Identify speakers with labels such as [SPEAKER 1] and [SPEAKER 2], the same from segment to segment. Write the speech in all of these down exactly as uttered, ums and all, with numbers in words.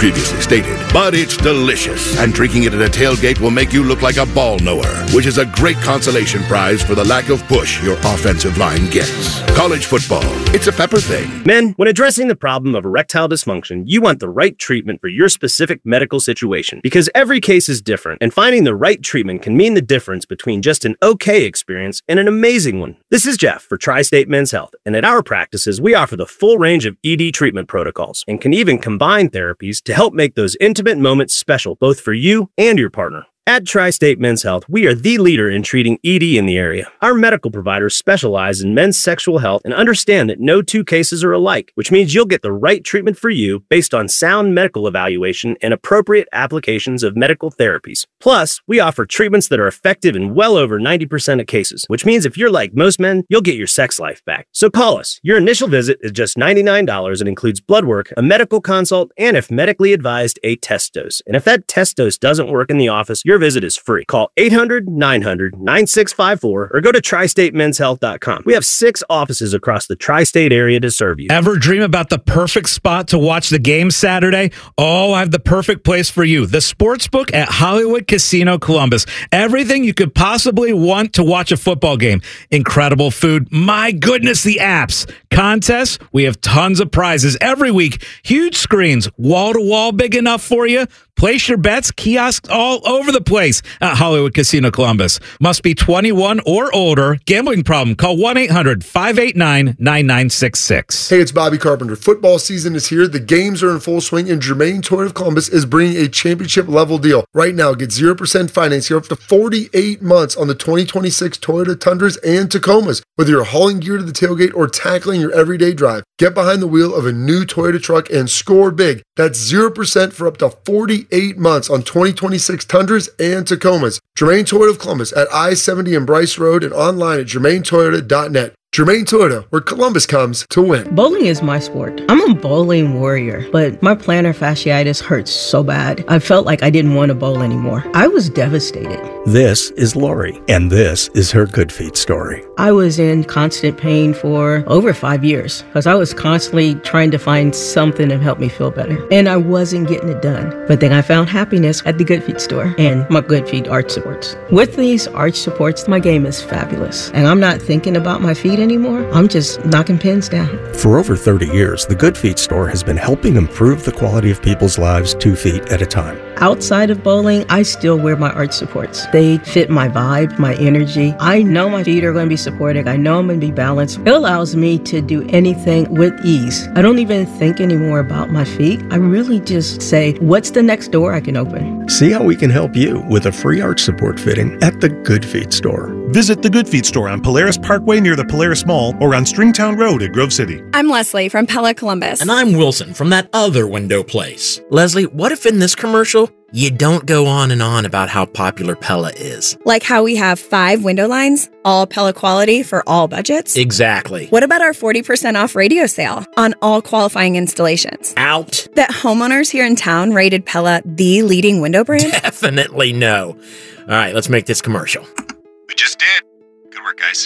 [SPEAKER 1] previously stated. But it's delicious, and drinking it at a tailgate will make you look like a ball knower, which is a great consolation prize for the lack of push your offensive line gets. College football, it's a pepper thing.
[SPEAKER 2] Men, when addressing the problem of erectile dysfunction, you want the right treatment for your specific medical situation, because every case is different, and finding the right treatment can mean the difference between just an okay experience and an amazing one. This is Jeff for Tri-State Men's Health, and at our practices, we offer the full range of E D treatment protocols and can even combine therapies to help make those intimate moments special both for you and your partner. At Tri-State Men's Health, we are the leader in treating E D in the area. Our medical providers specialize in men's sexual health and understand that no two cases are alike, which means you'll get the right treatment for you based on sound medical evaluation and appropriate applications of medical therapies. Plus, we offer treatments that are effective in well over ninety percent of cases, which means if you're like most men, you'll get your sex life back. So call us. Your initial visit is just ninety-nine dollars and includes blood work, a medical consult, and if medically advised, a test dose. And if that test dose doesn't work in the office, your visit is free. Call eight hundred, nine hundred, nine six five four or go to tri state men's health dot com. We have six offices across the tri-state area to serve you.
[SPEAKER 3] Ever dream about the perfect spot to watch the game Saturday? Oh, I have the perfect place for you. The Sportsbook at Hollywood Casino Columbus. Everything you could possibly want to watch a football game. Incredible food. My goodness, the apps. Contests. We have tons of prizes every week. Huge screens. Wall-to-wall big enough for you. Place your bets, kiosks all over the place at Hollywood Casino Columbus. Must be twenty-one or older. Gambling problem? Call one eight hundred, five eight nine, nine nine six six.
[SPEAKER 4] Hey, it's Bobby Carpenter. Football season is here. The games are in full swing, and Germain Toyota of Columbus is bringing a championship-level deal. Right now, get zero percent financing up to forty-eight months on the twenty twenty-six Toyota Tundras and Tacomas. Whether you're hauling gear to the tailgate or tackling your everyday drive, get behind the wheel of a new Toyota truck and score big. That's zero percent for up to forty-eight months on twenty twenty-six Tundras and Tacomas. Germain Toyota of Columbus at I seventy and Bryce Road and online at germain toyota dot net. Germain Toyota, where Columbus comes to win.
[SPEAKER 5] Bowling is my sport. I'm a bowling warrior, but my plantar fasciitis hurts so bad. I felt like I didn't want to bowl anymore. I was devastated.
[SPEAKER 6] This is Lori, and this is her Good Feet story.
[SPEAKER 5] I was in constant pain for over five years because I was constantly trying to find something to help me feel better, and I wasn't getting it done. But then I found happiness at the Good Feet store and my Good Feet arch supports. With these arch supports, my game is fabulous, and I'm not thinking about my feet anymore. I'm just knocking pins down.
[SPEAKER 6] For over thirty years, the Good Feet store has been helping improve the quality of people's lives two feet at a time.
[SPEAKER 5] Outside of bowling, I still wear my arch supports. They fit my vibe, my energy. I know my feet are going to be supported. I know I'm going to be balanced. It allows me to do anything with ease. I don't even think anymore about my feet. I really just say, what's the next door I can open?
[SPEAKER 6] See how we can help you with a free arch support fitting at the Good Feet store.
[SPEAKER 7] Visit the Good Feet store on Polaris Parkway near the Polaris Mall or on Stringtown Road at Grove City.
[SPEAKER 8] I'm Leslie from Pella Columbus.
[SPEAKER 9] And I'm Wilson from that other window place. Leslie, what if in this commercial you don't go on and on about how popular Pella is?
[SPEAKER 8] Like how we have five window lines, all Pella quality for all budgets?
[SPEAKER 9] Exactly.
[SPEAKER 8] What about our forty percent off radio sale on all qualifying installations?
[SPEAKER 9] Out.
[SPEAKER 8] That homeowners here in town rated Pella the leading window brand?
[SPEAKER 9] Definitely no. All right, let's make this commercial.
[SPEAKER 10] We just did. Good work, guys.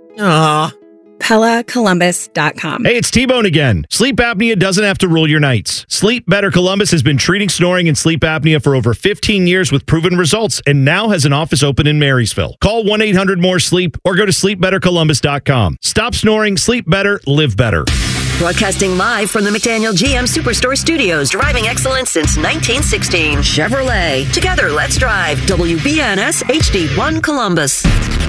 [SPEAKER 9] Aww.
[SPEAKER 8] Pella Columbus dot com.
[SPEAKER 11] Hey, it's T-Bone again. Sleep apnea doesn't have to rule your nights. Sleep Better Columbus has been treating snoring and sleep apnea for over fifteen years with proven results and now has an office open in Marysville. Call one eight hundred more sleep or go to sleep better columbus dot com. Stop snoring, sleep better, live better.
[SPEAKER 12] Broadcasting live from the McDaniel G M Superstore Studios, driving excellence since nineteen sixteen. Chevrolet. Together, let's drive. W B N S H D one Columbus.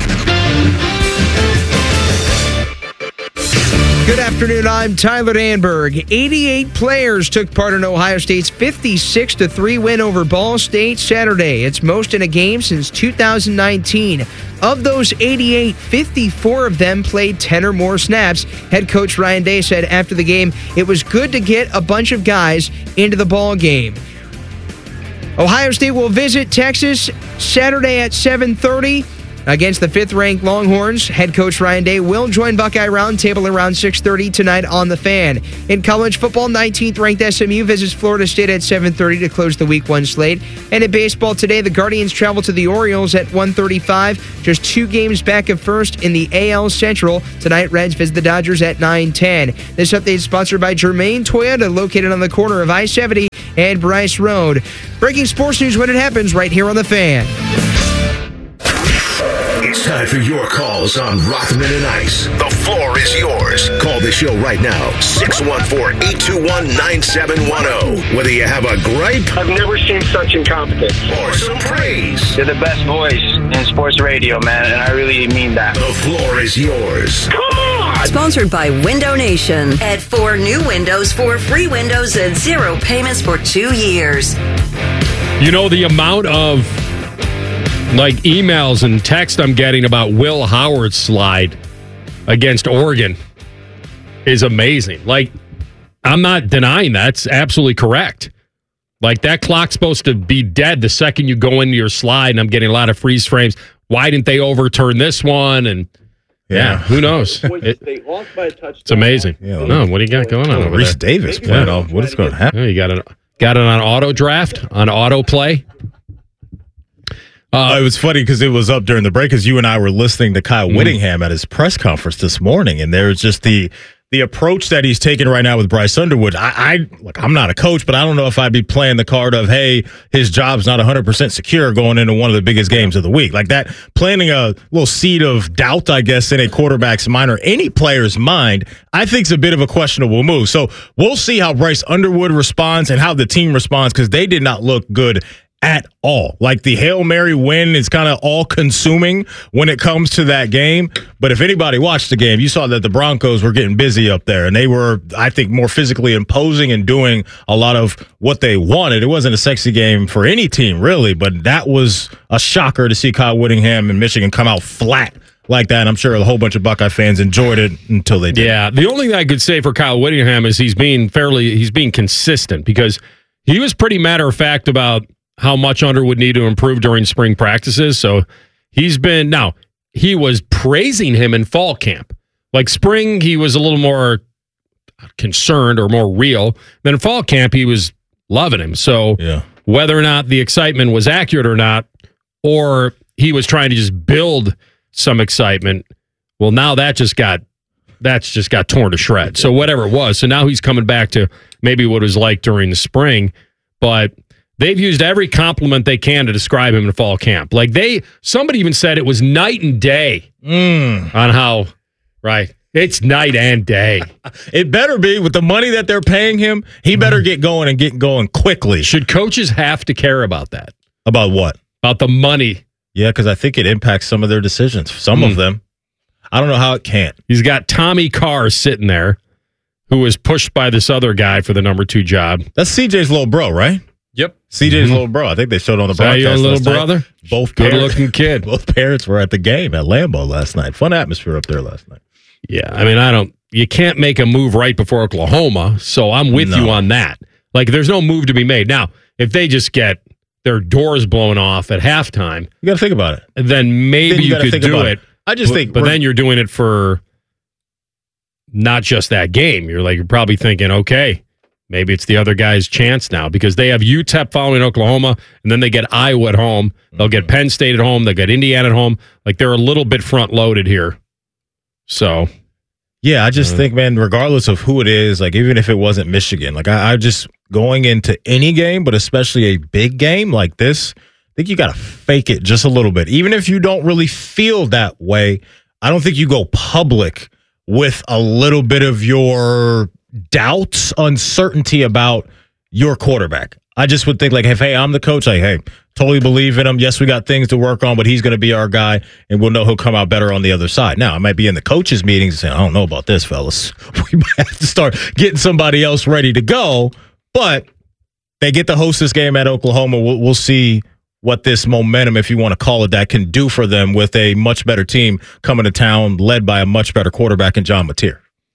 [SPEAKER 13] Good afternoon, I'm Tyler Danberg. eighty-eight players took part in Ohio State's fifty-six to three win over Ball State Saturday. It's most in a game since two thousand nineteen. Of those eighty-eight, fifty-four of them played ten or more snaps. Head coach Ryan Day said after the game, it was good to get a bunch of guys into the ball game. Ohio State will visit Texas Saturday at seven thirty. Against the fifth-ranked Longhorns, head coach Ryan Day will join Buckeye Roundtable around six thirty tonight on The Fan. In college football, nineteenth-ranked S M U visits Florida State at seven thirty to close the Week one slate. And in baseball today, the Guardians travel to the Orioles at one thirty-five, just two games back of first in the A L Central. Tonight, Reds visit the Dodgers at nine ten. This update is sponsored by Germain Toyota, located on the corner of I seventy and Bryce Road. Breaking sports news when it happens right here on The Fan.
[SPEAKER 14] It's time for your calls on Rothman and Ice. The floor is yours. Call the show right now, six one four, eight two one, nine seven one zero. Whether you have a gripe,
[SPEAKER 15] I've never seen such incompetence,
[SPEAKER 14] or some praise.
[SPEAKER 15] You're the best voice in sports radio, man, and I really mean that.
[SPEAKER 14] The floor is yours.
[SPEAKER 15] Come on!
[SPEAKER 12] Sponsored by Window Nation. Add four new windows for free windows and zero payments for two years.
[SPEAKER 16] You know, the amount of like emails and text I'm getting about Will Howard's slide against Oregon is amazing. Like, I'm not denying that's absolutely correct. Like, that clock's supposed to be dead the second you go into your slide, and I'm getting a lot of freeze frames. Why didn't they overturn this one? And yeah, yeah who knows? It, it's amazing. Yeah, no, what do you got going on over
[SPEAKER 17] Reese
[SPEAKER 16] there?
[SPEAKER 17] Davis playing off. What is going to happen?
[SPEAKER 16] Yeah, you got it, got it on auto draft, on auto play.
[SPEAKER 17] Uh, it was funny because it was up during the break because you and I were listening to Kyle mm-hmm. Whittingham at his press conference this morning, and there's just the the approach that he's taking right now with Bryce Underwood. I, I look, I'm not a coach, but I don't know if I'd be playing the card of, hey, his job's not one hundred percent secure going into one of the biggest games of the week. Like that, planting a little seed of doubt, I guess, in a quarterback's mind or any player's mind, I think is a bit of a questionable move. So we'll see how Bryce Underwood responds and how the team responds because they did not look good at all. Like the Hail Mary win is kind of all consuming when it comes to that game. But if anybody watched the game, you saw that the Broncos were getting busy up there and they were, I think, more physically imposing and doing a lot of what they wanted. It wasn't a sexy game for any team really, but that was a shocker to see Kyle Whittingham and Michigan come out flat like that. And I'm sure a whole bunch of Buckeye fans enjoyed it until they did.
[SPEAKER 16] Yeah. The only thing I could say for Kyle Whittingham is he's being fairly, he's being consistent because he was pretty matter of fact about how much Underwood need to improve during spring practices. So he's been, now, he was praising him in fall camp. Like spring, he was a little more concerned or more real. Then in fall camp, he was loving him. So
[SPEAKER 17] yeah.
[SPEAKER 16] whether or not the excitement was accurate or not, or he was trying to just build some excitement, well, now that just got, that's just got torn to shreds. So whatever it was. So now he's coming back to maybe what it was like during the spring. But they've used every compliment they can to describe him in fall camp. Like they, somebody even said it was night and day
[SPEAKER 17] mm.
[SPEAKER 16] on how, right? It's night and day.
[SPEAKER 17] It better be with the money that they're paying him. He better get going and get going quickly.
[SPEAKER 16] Should coaches have to care about that?
[SPEAKER 17] About what?
[SPEAKER 16] About the money.
[SPEAKER 17] Yeah, because I think it impacts some of their decisions. Some mm. of them. I don't know how it can't.
[SPEAKER 16] He's got Tommy Carr sitting there, who was pushed by this other guy for the number two job.
[SPEAKER 17] That's C J's little bro, right?
[SPEAKER 16] Yep.
[SPEAKER 17] C J's mm-hmm. little bro. I think they showed on the broadcast.
[SPEAKER 16] Your little brother?
[SPEAKER 17] Night. Both
[SPEAKER 16] good-looking kid.
[SPEAKER 17] Both parents were at the game at Lambeau last night. Fun atmosphere up there last night.
[SPEAKER 16] Yeah, I mean, I don't. You can't make a move right before Oklahoma, so I'm with no. you on that. Like, there's no move to be made now. If they just get their doors blown off at halftime,
[SPEAKER 17] you got to think about it.
[SPEAKER 16] Then maybe then you, you could do it.
[SPEAKER 17] it. I just
[SPEAKER 16] but,
[SPEAKER 17] think,
[SPEAKER 16] but then you're doing it for not just that game. You're like, you're probably thinking, okay. Maybe it's the other guy's chance now because they have U T E P following Oklahoma, and then they get Iowa at home. They'll get Penn State at home. They'll get Indiana at home. Like, they're a little bit front-loaded here. So,
[SPEAKER 17] yeah, I just uh, think, man, regardless of who it is, like, even if it wasn't Michigan, like, I, I just going into any game, but especially a big game like this, I think you got to fake it just a little bit. Even if you don't really feel that way, I don't think you go public with a little bit of your doubts, uncertainty about your quarterback. I just would think like, if, hey, I'm the coach, like, hey, totally believe in him. Yes, we got things to work on, but he's going to be our guy, and we'll know he'll come out better on the other side. Now, I might be in the coaches' meetings and saying, I don't know about this, fellas. We might have to start getting somebody else ready to go, but they get to host this game at Oklahoma. We'll, we'll see what this momentum, if you want to call it that, can do for them with a much better team coming to town, led by a much better quarterback in John Mateer.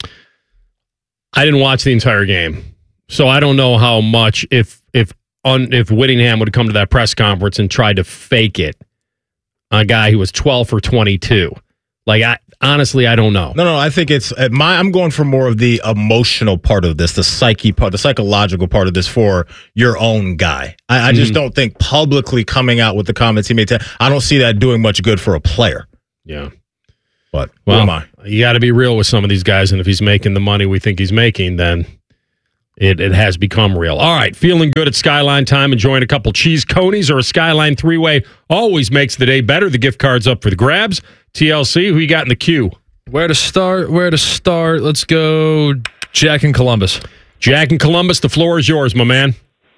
[SPEAKER 16] I didn't watch the entire game, so I don't know how much if if on if Whittingham would come to that press conference and try to fake it, a guy who was twelve for twenty-two. Like, I honestly, I don't know.
[SPEAKER 17] No, no, I think it's my. I'm going for more of the emotional part of this, the psyche part, the psychological part of this for your own guy. I, I just mm. don't think publicly coming out with the comments he made. To, I don't see that doing much good for a player.
[SPEAKER 16] Yeah.
[SPEAKER 17] But
[SPEAKER 16] well,
[SPEAKER 17] who am I?
[SPEAKER 16] You got to be real with some of these guys, and if he's making the money we think he's making, then It, it has become real. All right, feeling good at Skyline time, enjoying a couple cheese conies or a Skyline three-way always makes the day better. The gift card's up for the grabs. T L C, who you got in the queue?
[SPEAKER 18] Where to start? Where to start? Let's go Jack in Columbus.
[SPEAKER 16] Jack in Columbus, the floor is yours, my man.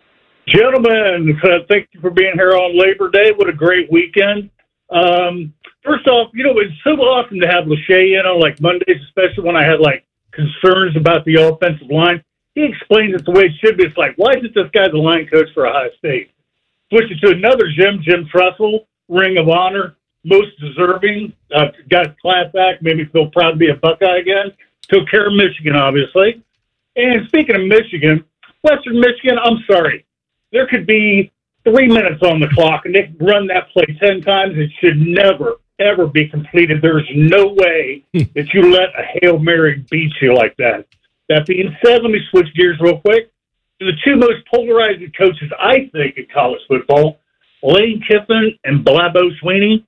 [SPEAKER 19] Gentlemen, uh, thank you for being here on Labor Day. What a great weekend. Um, first off, you know, it's so awesome to have Lachey in on, like, Mondays, especially when I had, like, concerns about the offensive line. He explains it the way it should be. It's like, why isn't this guy the line coach for Ohio State? Switch it to another Jim, Jim Tressel, Ring of Honor, most deserving. Uh, got his class back, made me feel proud to be a Buckeye again. Took care of Michigan, obviously. And speaking of Michigan, Western Michigan, I'm sorry. There could be three minutes on the clock, and they could run that play ten times. It should never, ever be completed. There's no way that you let a Hail Mary beat you like that. That being said, let me switch gears real quick to the two most polarizing coaches, I think, in college football, Lane Kiffin and Blabo Sweeney.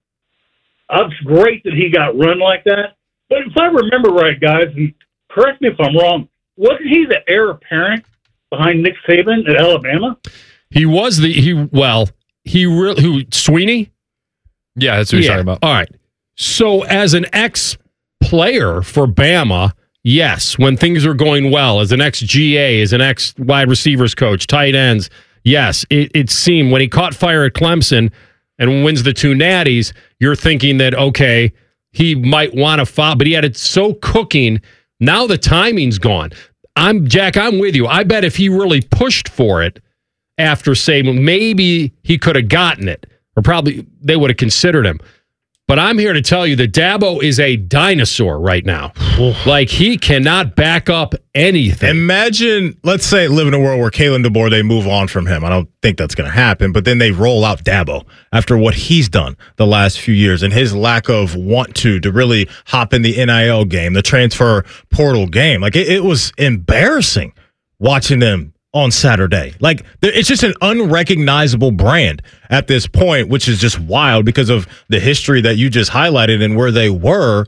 [SPEAKER 19] Uh, it's great that he got run like that. But if I remember right, guys, and correct me if I'm wrong, wasn't he the heir apparent behind Nick Saban at Alabama?
[SPEAKER 16] He was the, he well, he really, who, Sweeney?
[SPEAKER 18] Yeah, that's what he's
[SPEAKER 16] yeah.
[SPEAKER 18] talking about.
[SPEAKER 16] All right. So as an ex-player for Bama, yes, when things are going well, as an ex-G A, as an ex-wide receivers coach, tight ends, yes, it, it seemed when he caught fire at Clemson and wins the two natties, you're thinking that, okay, he might want to foul, but he had it so cooking. Now the timing's gone. I'm Jack, I'm with you. I bet if he really pushed for it after Saban, maybe he could have gotten it, or probably they would have considered him. But I'm here to tell you that Dabo is a dinosaur right now. Like, he cannot back up anything.
[SPEAKER 17] Imagine, let's say, live in a world where Kalen DeBoer, they move on from him. I don't think that's going to happen, but then they roll out Dabo after what he's done the last few years and his lack of want to, to really hop in the N I L game, the transfer portal game. Like, it, it was embarrassing watching them on Saturday. Like, it's just an unrecognizable brand at this point, which is just wild because of the history that you just highlighted and where they were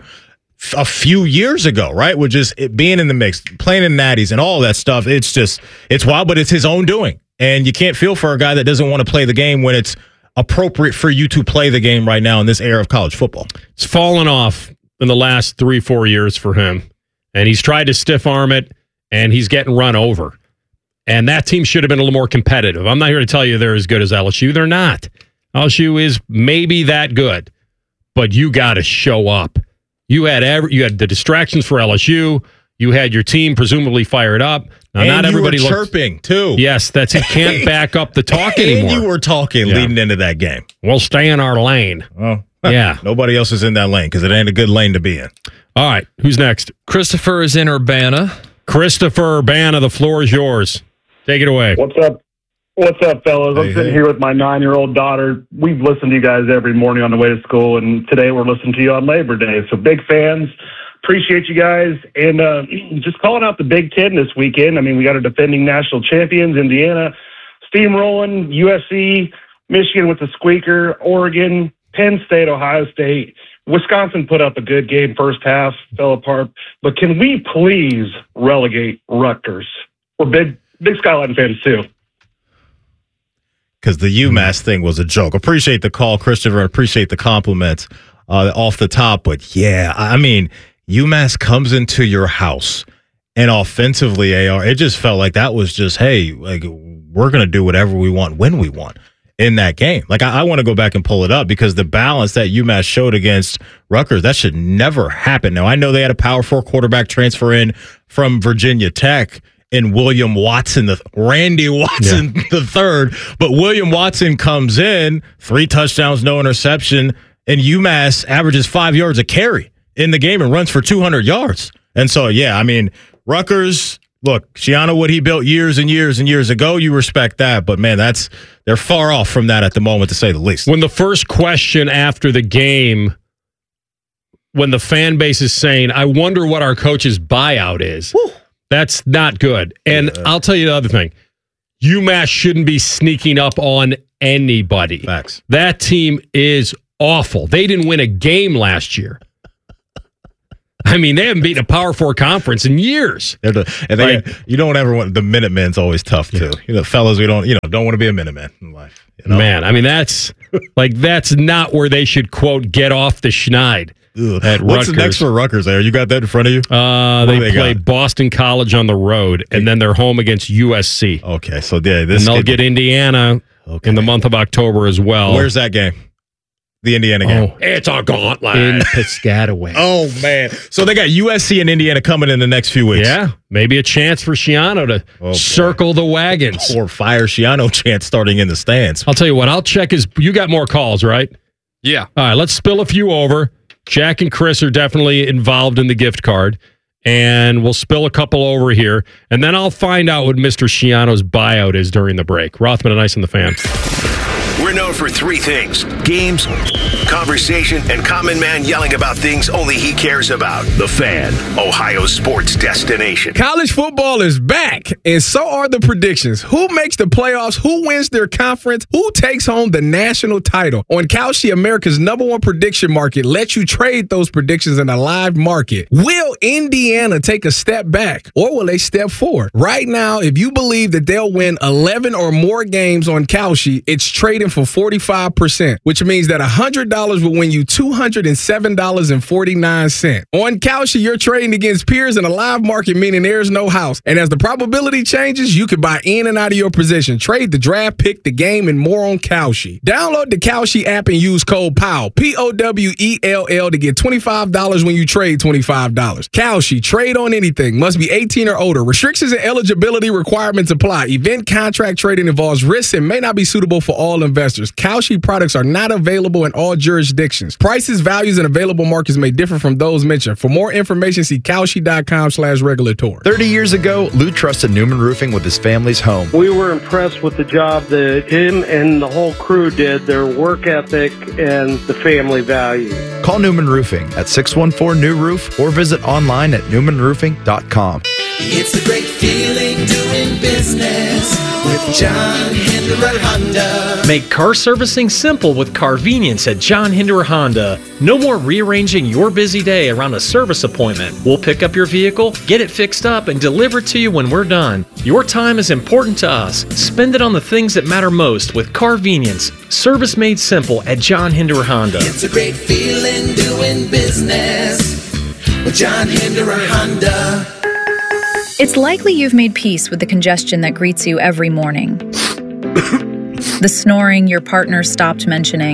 [SPEAKER 17] a few years ago, right? With just it being in the mix, playing in natties and all that stuff. It's just, it's wild, but it's his own doing. And you can't feel for a guy that doesn't want to play the game when it's appropriate for you to play the game right now in this era of college football.
[SPEAKER 16] It's fallen off in the last three, four years for him. And he's tried to stiff arm it, and he's getting run over. And that team should have been a little more competitive. I'm not here to tell you they're as good as L S U. They're not. L S U is maybe that good, but you got to show up. You had every, you had the distractions for L S U. You had your team presumably fired up. Now,
[SPEAKER 17] and
[SPEAKER 16] not everybody
[SPEAKER 17] you were
[SPEAKER 16] looks,
[SPEAKER 17] chirping too.
[SPEAKER 16] Yes, that's it. Can't back up the talk
[SPEAKER 17] and
[SPEAKER 16] anymore.
[SPEAKER 17] You were talking
[SPEAKER 16] yeah.
[SPEAKER 17] leading into that game.
[SPEAKER 16] We'll stay in our lane.
[SPEAKER 17] Oh,
[SPEAKER 16] yeah.
[SPEAKER 17] Nobody else is in that lane because it ain't a good lane to be in.
[SPEAKER 16] All right, who's next?
[SPEAKER 18] Christopher is in Urbana.
[SPEAKER 16] Christopher Urbana, the floor is yours. Take it away.
[SPEAKER 20] What's up? What's up, fellas?
[SPEAKER 17] Hey,
[SPEAKER 20] I'm sitting
[SPEAKER 17] hey.
[SPEAKER 20] here with my nine-year-old daughter. We've listened to you guys every morning on the way to school, and today we're listening to you on Labor Day. So big fans. Appreciate you guys. And uh, just calling out the Big Ten this weekend. I mean, we got our defending national champions, Indiana, steamrolling, U S C, Michigan with the squeaker, Oregon, Penn State, Ohio State. Wisconsin put up a good game first half, fell apart. But can we please relegate Rutgers? We're big, big Skyline fans, too.
[SPEAKER 17] Because the UMass thing was a joke. Appreciate the call, Christopher. Appreciate the compliments uh, off the top. But, yeah, I mean, UMass comes into your house, and offensively, A R, it just felt like that was just, hey, like we're going to do whatever we want when we want in that game. Like, I, I want to go back and pull it up because the balance that UMass showed against Rutgers, that should never happen. Now, I know they had a Power Four quarterback transfer in from Virginia Tech, and William Watson, the Randy Watson yeah. the third, but William Watson comes in, three touchdowns, no interception, and UMass averages five yards a carry in the game and runs for two hundred yards. And so, yeah, I mean, Rutgers, look, Shiano, what he built years and years and years ago, you respect that, but man, that's they're far off from that at the moment, to say the least.
[SPEAKER 16] When the first question after the game, when the fan base is saying, I wonder what our coach's buyout is. Woo. That's not good. And yeah. I'll tell you the other thing. UMass shouldn't be sneaking up on anybody.
[SPEAKER 17] Facts.
[SPEAKER 16] That team is awful. They didn't win a game last year. I mean, they haven't beaten a Power Four conference in years.
[SPEAKER 17] They're the, and they, like, you don't ever want the Minutemen's always tough too. You know, fellas, we don't you know don't want to be a Minuteman in life. You know?
[SPEAKER 16] Man, I mean that's like that's not where they should quote get off the schneid. At
[SPEAKER 17] What's
[SPEAKER 16] Rutgers.
[SPEAKER 17] next for Rutgers there? You got that in front of you?
[SPEAKER 16] Uh, they,
[SPEAKER 17] they
[SPEAKER 16] play
[SPEAKER 17] got?
[SPEAKER 16] Boston College on the road, and then they're home against U S C.
[SPEAKER 17] Okay, so yeah, this
[SPEAKER 16] and they'll
[SPEAKER 17] could,
[SPEAKER 16] get Indiana okay. in the month of October as well.
[SPEAKER 17] Where's that game? The Indiana game.
[SPEAKER 16] Oh, it's a gauntlet.
[SPEAKER 17] In
[SPEAKER 16] Piscataway.
[SPEAKER 17] Oh, man. So they got U S C and Indiana coming in the next few weeks.
[SPEAKER 16] Yeah. Maybe a chance for Schiano to oh, circle the wagons.
[SPEAKER 17] Or fire Schiano chance starting in the stands.
[SPEAKER 16] I'll tell you what. I'll check his. You got more calls, right?
[SPEAKER 18] Yeah.
[SPEAKER 16] All right. Let's spill a few over. Jack and Chris are definitely involved in the gift card. And we'll spill a couple over here. And then I'll find out what Mister Schiano's buyout is during the break. Rothman and Ice and the Fan.
[SPEAKER 14] We're known for three things: games, conversation, and Common Man yelling about things only he cares about. The Fan, Ohio's sports destination.
[SPEAKER 21] College football is back, and so are the predictions. Who makes the playoffs? Who wins their conference? Who takes home the national title? On Kalshi, America's number one prediction market, lets you trade those predictions in a live market. Will Indiana take a step back, or will they step forward? Right now, if you believe that they'll win eleven or more games on Kalshi, it's trading for forty-five percent, which means that one hundred dollars will win you two hundred seven dollars and forty-nine cents. On Kalshi, you're trading against peers in a live market, meaning there's no house. And as the probability changes, you can buy in and out of your position, trade the draft, pick the game, and more on Kalshi. Download the Kalshi app and use code P O W, P O W E L L, to get twenty-five dollars when you trade twenty-five dollars. Kalshi, trade on anything. Must be eighteen or older. Restrictions and eligibility requirements apply. Event contract trading involves risks and may not be suitable for all investors. Kalshi products are not available in all jurisdictions. Prices, values, and available markets may differ from those mentioned. For more information, see Kalshi.com slash regulatory.
[SPEAKER 22] thirty years ago, Lou trusted Newman Roofing with his family's home.
[SPEAKER 23] We were impressed with the job that him and the whole crew did, their work ethic and the family value.
[SPEAKER 22] Call Newman Roofing at six one four, N E W Roof or visit online at newman roofing dot com.
[SPEAKER 24] It's a great feeling doing business with John Hinderer Honda.
[SPEAKER 25] Make car servicing simple with Carvenience at John Hinderer Honda. No more rearranging your busy day around a service appointment. We'll pick up your vehicle, get it fixed up, and deliver it to you when we're done. Your time is important to us. Spend it on the things that matter most with Carvenience. Service made simple at John Hinderer Honda.
[SPEAKER 24] It's a great feeling doing business with John Hinderer Honda.
[SPEAKER 26] It's likely you've made peace with the congestion that greets you every morning. The snoring your partner stopped mentioning.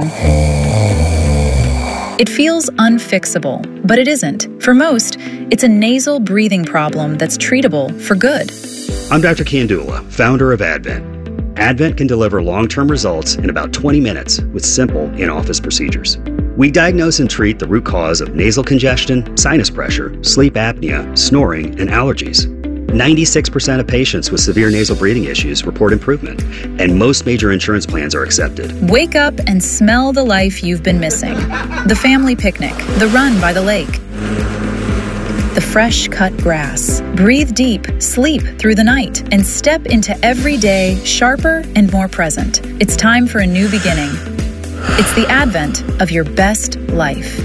[SPEAKER 26] It feels unfixable, but it isn't. For most, it's a nasal breathing problem that's treatable for good.
[SPEAKER 27] I'm Doctor Kandula, founder of Advent. Advent can deliver long-term results in about twenty minutes with simple in-office procedures. We diagnose and treat the root cause of nasal congestion, sinus pressure, sleep apnea, snoring, and allergies. ninety-six percent of patients with severe nasal breathing issues report improvement, and most major insurance plans are accepted.
[SPEAKER 26] Wake up and smell the life you've been missing. The family picnic, the run by the lake, the fresh cut grass. Breathe deep, sleep through the night, and step into every day sharper and more present. It's time for a new beginning. It's the advent of your best life.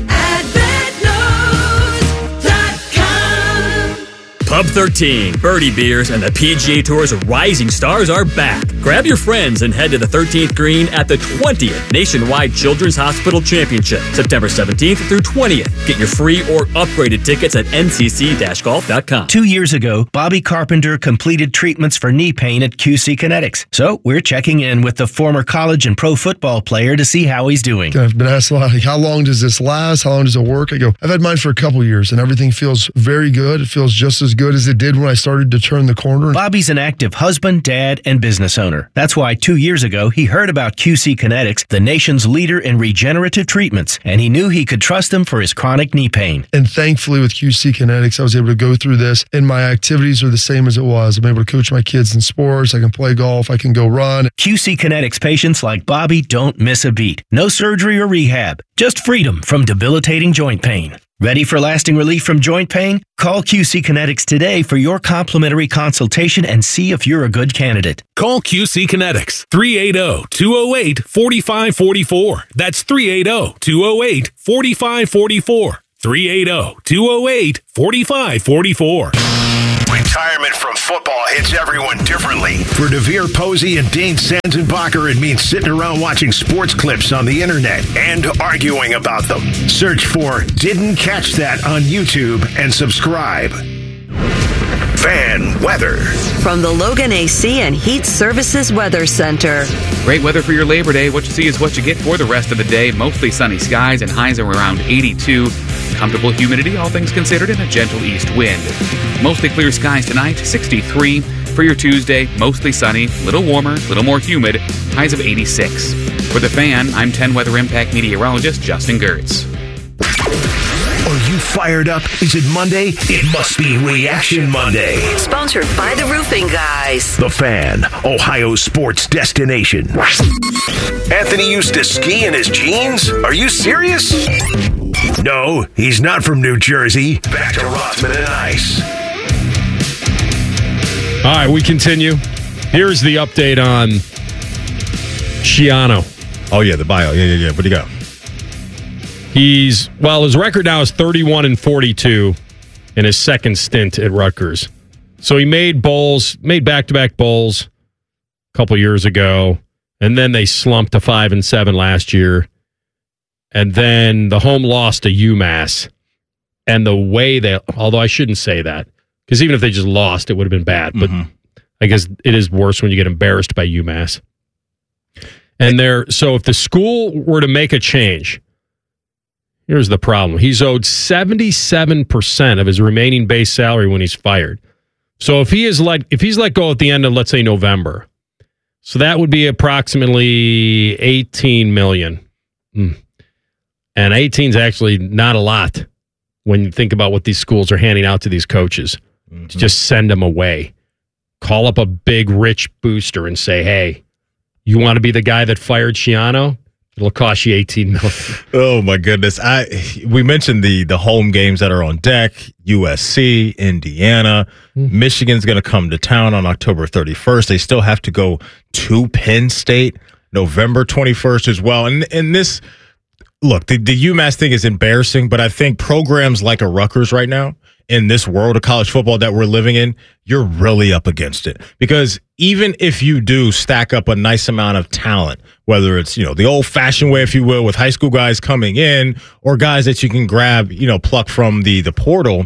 [SPEAKER 28] Pub thirteen, Birdie Beers, and the P G A Tour's rising stars are back. Grab your friends and head to the thirteenth green at the twentieth Nationwide Children's Hospital Championship, September seventeenth through twentieth. Get your free or upgraded tickets at N C C golf dot com.
[SPEAKER 29] Two years ago, Bobby Carpenter completed treatments for knee pain at Q C Kinetics. So we're checking in with the former college and pro football player to see how he's doing.
[SPEAKER 4] I've been asked a lot, like, how long does this last? How long does it work? I go, I've had mine for a couple years, and everything feels very good. It feels just as good as it did when I started to turn the corner.
[SPEAKER 29] Bobby's an active husband, dad, and business owner. That's why two years ago, he heard about Q C Kinetics, the nation's leader in regenerative treatments, and he knew he could trust them for his chronic knee pain.
[SPEAKER 4] And thankfully with Q C Kinetics, I was able to go through this, and my activities are the same as it was. I'm able to coach my kids in sports. I can play golf. I can go run.
[SPEAKER 29] Q C Kinetics patients like Bobby don't miss a beat. No surgery or rehab, just freedom from debilitating joint pain. Ready for lasting relief from joint pain? Call Q C Kinetics today for your complimentary consultation and see if you're a good candidate.
[SPEAKER 30] Call Q C Kinetics, three eight zero, two zero eight, four five four four. That's three eight zero, two zero eight, four five four four. three eight zero, two zero eight, four five four four.
[SPEAKER 14] Retirement from football hits everyone differently. For DeVere Posey and Dane Sanzenbacher, it means sitting around watching sports clips on the internet and arguing about them. Search for Didn't Catch That on YouTube and subscribe. Fan weather.
[SPEAKER 12] From the Logan A C and Heat Services Weather Center.
[SPEAKER 1] Great weather for your Labor Day. What you see is what you get for the rest of the day. Mostly sunny skies and highs are around eighty-two. Comfortable humidity, all things considered, and a gentle east wind. Mostly clear skies tonight, sixty-three. For your Tuesday, mostly sunny, little warmer, little more humid, highs of eighty-six. For the Fan, I'm ten Weather Impact meteorologist Justin Gertz.
[SPEAKER 14] Are you fired up? Is it Monday? It must be Reaction Monday.
[SPEAKER 12] Sponsored by the Roofing Guys.
[SPEAKER 14] The Fan, Ohio sports destination. Anthony used to ski in his jeans? Are you serious? No, he's not from New Jersey. Back to Rothman and Ice.
[SPEAKER 16] All right, we continue. Here's the update on Schiano.
[SPEAKER 17] Oh, yeah, the bio. Yeah, yeah, yeah. What do you got?
[SPEAKER 16] He's, well, his record now is thirty-one and forty-two in his second stint at Rutgers. So he made bowls, made back-to-back bowls a couple years ago, and then they slumped to five and seven last year. And then the home loss to UMass. And the way they, although I shouldn't say that, because even if they just lost, it would have been bad. But mm-hmm. I guess it is worse when you get embarrassed by UMass. And they're, so if the school were to make a change, here's the problem. He's owed seventy-seven percent of his remaining base salary when he's fired. So if he is let, if he's let go at the end of, let's say, November, so that would be approximately eighteen million dollars. Mm. And eighteen is actually not a lot when you think about what these schools are handing out to these coaches. Mm-hmm. To just send them away. Call up a big, rich booster and say, hey, you want to be the guy that fired Schiano? It'll cost you eighteen million dollars.
[SPEAKER 17] Oh, my goodness. I We mentioned the, the home games that are on deck. U S C, Indiana. Mm-hmm. Michigan's going to come to town on October thirty-first. They still have to go to Penn State November twenty-first as well. And, and this... Look, the, the UMass thing is embarrassing, but I think programs like a Rutgers right now, in this world of college football that we're living in, you're really up against it. Because even if you do stack up a nice amount of talent, whether it's, you know, the old-fashioned way, if you will, with high school guys coming in or guys that you can grab, you know, pluck from the, the portal,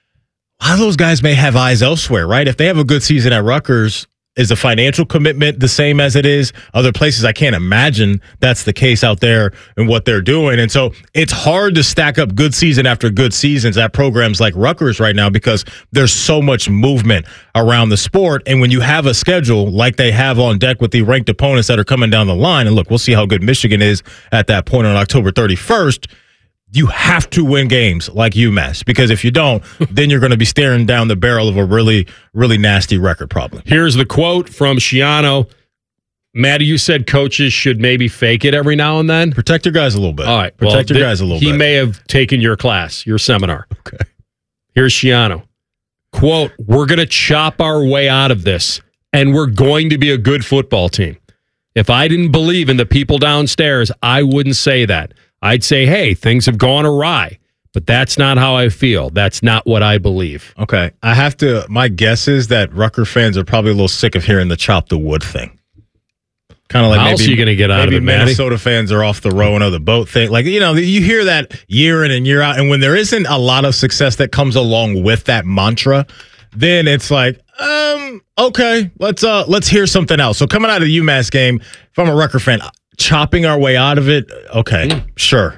[SPEAKER 17] a lot of those guys may have eyes elsewhere, right? If they have a good season at Rutgers, is the financial commitment the same as it is other places? I can't imagine that's the case out there and what they're doing. And so it's hard to stack up good season after good seasons at programs like Rutgers right now because there's so much movement around the sport. And when you have a schedule like they have on deck with the ranked opponents that are coming down the line, and look, we'll see how good Michigan is at that point on October thirty-first, you have to win games like UMass, because if you don't, then you're going to be staring down the barrel of a really, really nasty record problem.
[SPEAKER 16] Here's the quote from Schiano. Maddie, you said coaches should maybe fake it every now and then.
[SPEAKER 17] Protect your guys a little bit.
[SPEAKER 16] All right.
[SPEAKER 17] Protect
[SPEAKER 16] well,
[SPEAKER 17] your guys a little
[SPEAKER 16] he
[SPEAKER 17] bit.
[SPEAKER 16] He may have taken your class, your seminar.
[SPEAKER 17] Okay.
[SPEAKER 16] Here's Schiano. Quote, we're going to chop our way out of this, and we're going to be a good football team. If I didn't believe in the people downstairs, I wouldn't say that. I'd say, hey, things have gone awry, but that's not how I feel. That's not what I believe.
[SPEAKER 17] Okay. I have to, my guess is that Rucker fans are probably a little sick of hearing the chop the wood thing. Kind of like
[SPEAKER 16] how
[SPEAKER 17] maybe,
[SPEAKER 16] else are you going to get out
[SPEAKER 17] maybe
[SPEAKER 16] of it,
[SPEAKER 17] Minnesota
[SPEAKER 16] Matty?
[SPEAKER 17] Fans are off the rowing of the boat thing. Like, you know, you hear that year in and year out, and when there isn't a lot of success that comes along with that mantra, then it's like, um, okay, let's uh, let's hear something else. So coming out of the UMass game, if I'm a Rucker fan, chopping our way out of it, okay, mm. sure.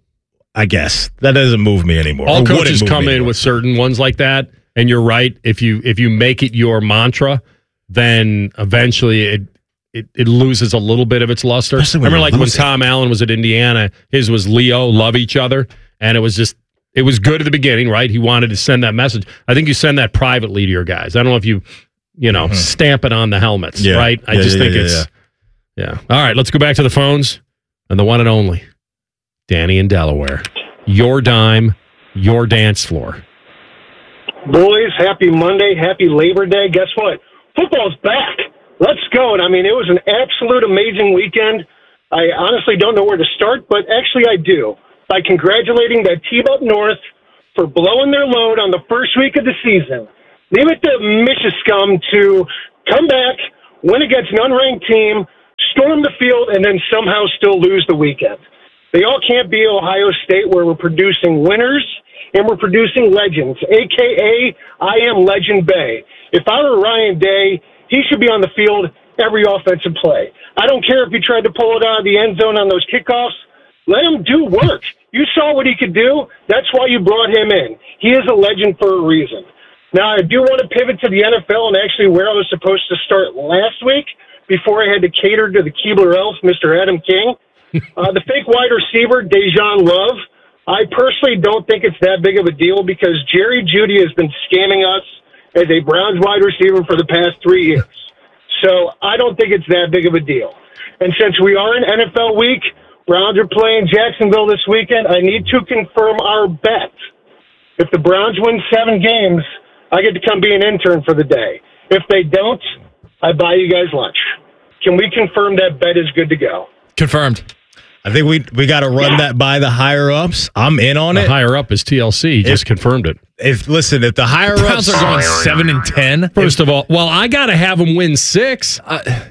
[SPEAKER 17] I guess that doesn't move me anymore.
[SPEAKER 16] All coaches come in with certain ones like that, and you're right. If you if you make it your mantra, then eventually it it, it loses a little bit of its luster. Remember, like when Tom Allen was at Indiana, his was Leo, love each other, and it was just it was good at the beginning, right? He wanted to send that message. I think you send that privately to your guys. I don't know if you you know mm-hmm. stamp it on the helmets,
[SPEAKER 17] yeah.
[SPEAKER 16] right? I
[SPEAKER 17] yeah,
[SPEAKER 16] just
[SPEAKER 17] yeah,
[SPEAKER 16] think
[SPEAKER 17] yeah,
[SPEAKER 16] it's
[SPEAKER 17] yeah.
[SPEAKER 16] yeah. All right, let's go back to the phones and the one and only Danny in Delaware. Your dime, your dance floor.
[SPEAKER 23] Boys, happy Monday, happy Labor Day. Guess what? Football's back. Let's go. And I mean, it was an absolute amazing weekend. I honestly don't know where to start, but actually I do.
[SPEAKER 2] by congratulating that team up north for blowing their load on the first week of the season. Leave it to Michigan to come back, win against an unranked team, storm the field, and then somehow still lose the weekend. They all can't be Ohio State, where we're producing winners and we're producing legends, a k a. I am Legend Bay. If I were Ryan Day, he should be on the field every offensive play. I don't care if he tried to pull it out of the end zone on those kickoffs. Let him do work. You saw what he could do. That's why you brought him in. He is a legend for a reason. Now, I do want to pivot to the N F L and actually where I was supposed to start last week before I had to cater to the Keebler Elf, Mister Adam King. Uh, the fake wide receiver, Dejan Love, I personally don't think it's that big of a deal because Jerry Jeudy has been scamming us as a Browns wide receiver for the past three years. So I don't think it's that big of a deal. And since we are in N F L week, Browns are playing Jacksonville this weekend, I need to confirm our bet. If the Browns win seven games, I get to come be an intern for the day. If they don't, I buy you guys lunch. Can we confirm that bet is good to go?
[SPEAKER 18] Confirmed.
[SPEAKER 17] I think we we got to run yeah. that by the higher ups. I'm in on
[SPEAKER 16] the
[SPEAKER 17] it.
[SPEAKER 16] Higher up is T L C. Just
[SPEAKER 17] if,
[SPEAKER 16] confirmed it.
[SPEAKER 17] If listen, if the higher
[SPEAKER 18] the Browns
[SPEAKER 17] ups
[SPEAKER 18] are going seven and ten.
[SPEAKER 16] First of all, well, I got to have them win six. Uh,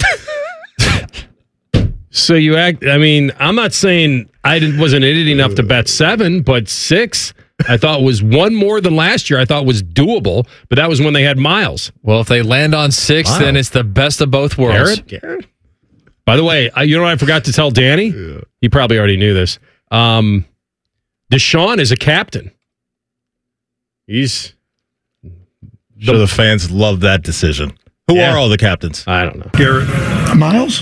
[SPEAKER 16] so you act. I mean, I'm not saying I didn't, wasn't idiot enough to bet seven, but six I thought was one more than last year. I thought was doable, but that was when they had Miles.
[SPEAKER 18] Well, if they land on six, wow. then it's the best of both worlds.
[SPEAKER 16] Garrett? Garrett? By the way, I, you know what I forgot to tell Danny? Yeah. He probably already knew this. Um, Deshaun is a captain. He's.
[SPEAKER 17] The, sure the fans love that decision. Who yeah. are all the captains?
[SPEAKER 16] I don't know.
[SPEAKER 3] Garrett Miles?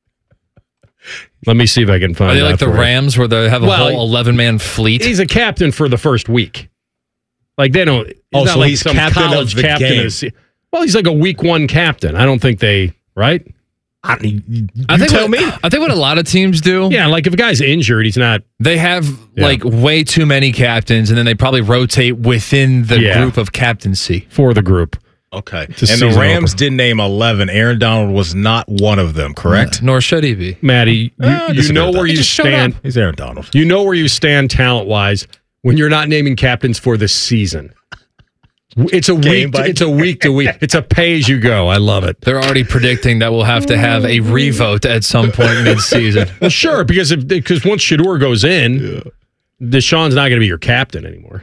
[SPEAKER 16] Let me see if I can find out.
[SPEAKER 18] Are they like the Rams where they have a
[SPEAKER 16] well,
[SPEAKER 18] whole eleven-man fleet?
[SPEAKER 16] He's a captain for the first week. Like, they don't. He's
[SPEAKER 17] oh,
[SPEAKER 16] not
[SPEAKER 17] so
[SPEAKER 16] like
[SPEAKER 17] he's
[SPEAKER 16] some
[SPEAKER 17] captain
[SPEAKER 16] college
[SPEAKER 17] of the
[SPEAKER 16] captain.
[SPEAKER 17] game.
[SPEAKER 16] Is, well, he's like a week one captain. I don't think they. Right?
[SPEAKER 17] I, you
[SPEAKER 18] I think
[SPEAKER 17] tell
[SPEAKER 18] what,
[SPEAKER 17] me.
[SPEAKER 18] I think what a lot of teams do.
[SPEAKER 16] Yeah, like if a guy's injured, he's not.
[SPEAKER 18] They have
[SPEAKER 16] yeah.
[SPEAKER 18] like way too many captains, and then they probably rotate within the
[SPEAKER 16] yeah.
[SPEAKER 18] group of captaincy
[SPEAKER 16] for the group.
[SPEAKER 17] Okay, and the Rams opener. did name eleven. Aaron Donald was not one of them, correct?
[SPEAKER 18] Uh, nor should he be.
[SPEAKER 16] Maddie, you,
[SPEAKER 17] uh,
[SPEAKER 16] you know where you stand.
[SPEAKER 17] He's Aaron Donald.
[SPEAKER 16] You know where you stand talent wise when you're not naming captains for the season. It's a
[SPEAKER 17] game
[SPEAKER 16] week. To, it's a week to week. It's a pay as you go. I love it.
[SPEAKER 18] They're already predicting that we'll have to have a revote at some point mid-season.
[SPEAKER 16] Well, sure, because if, because once Shedeur goes in, yeah. Deshaun's not going to be your captain anymore.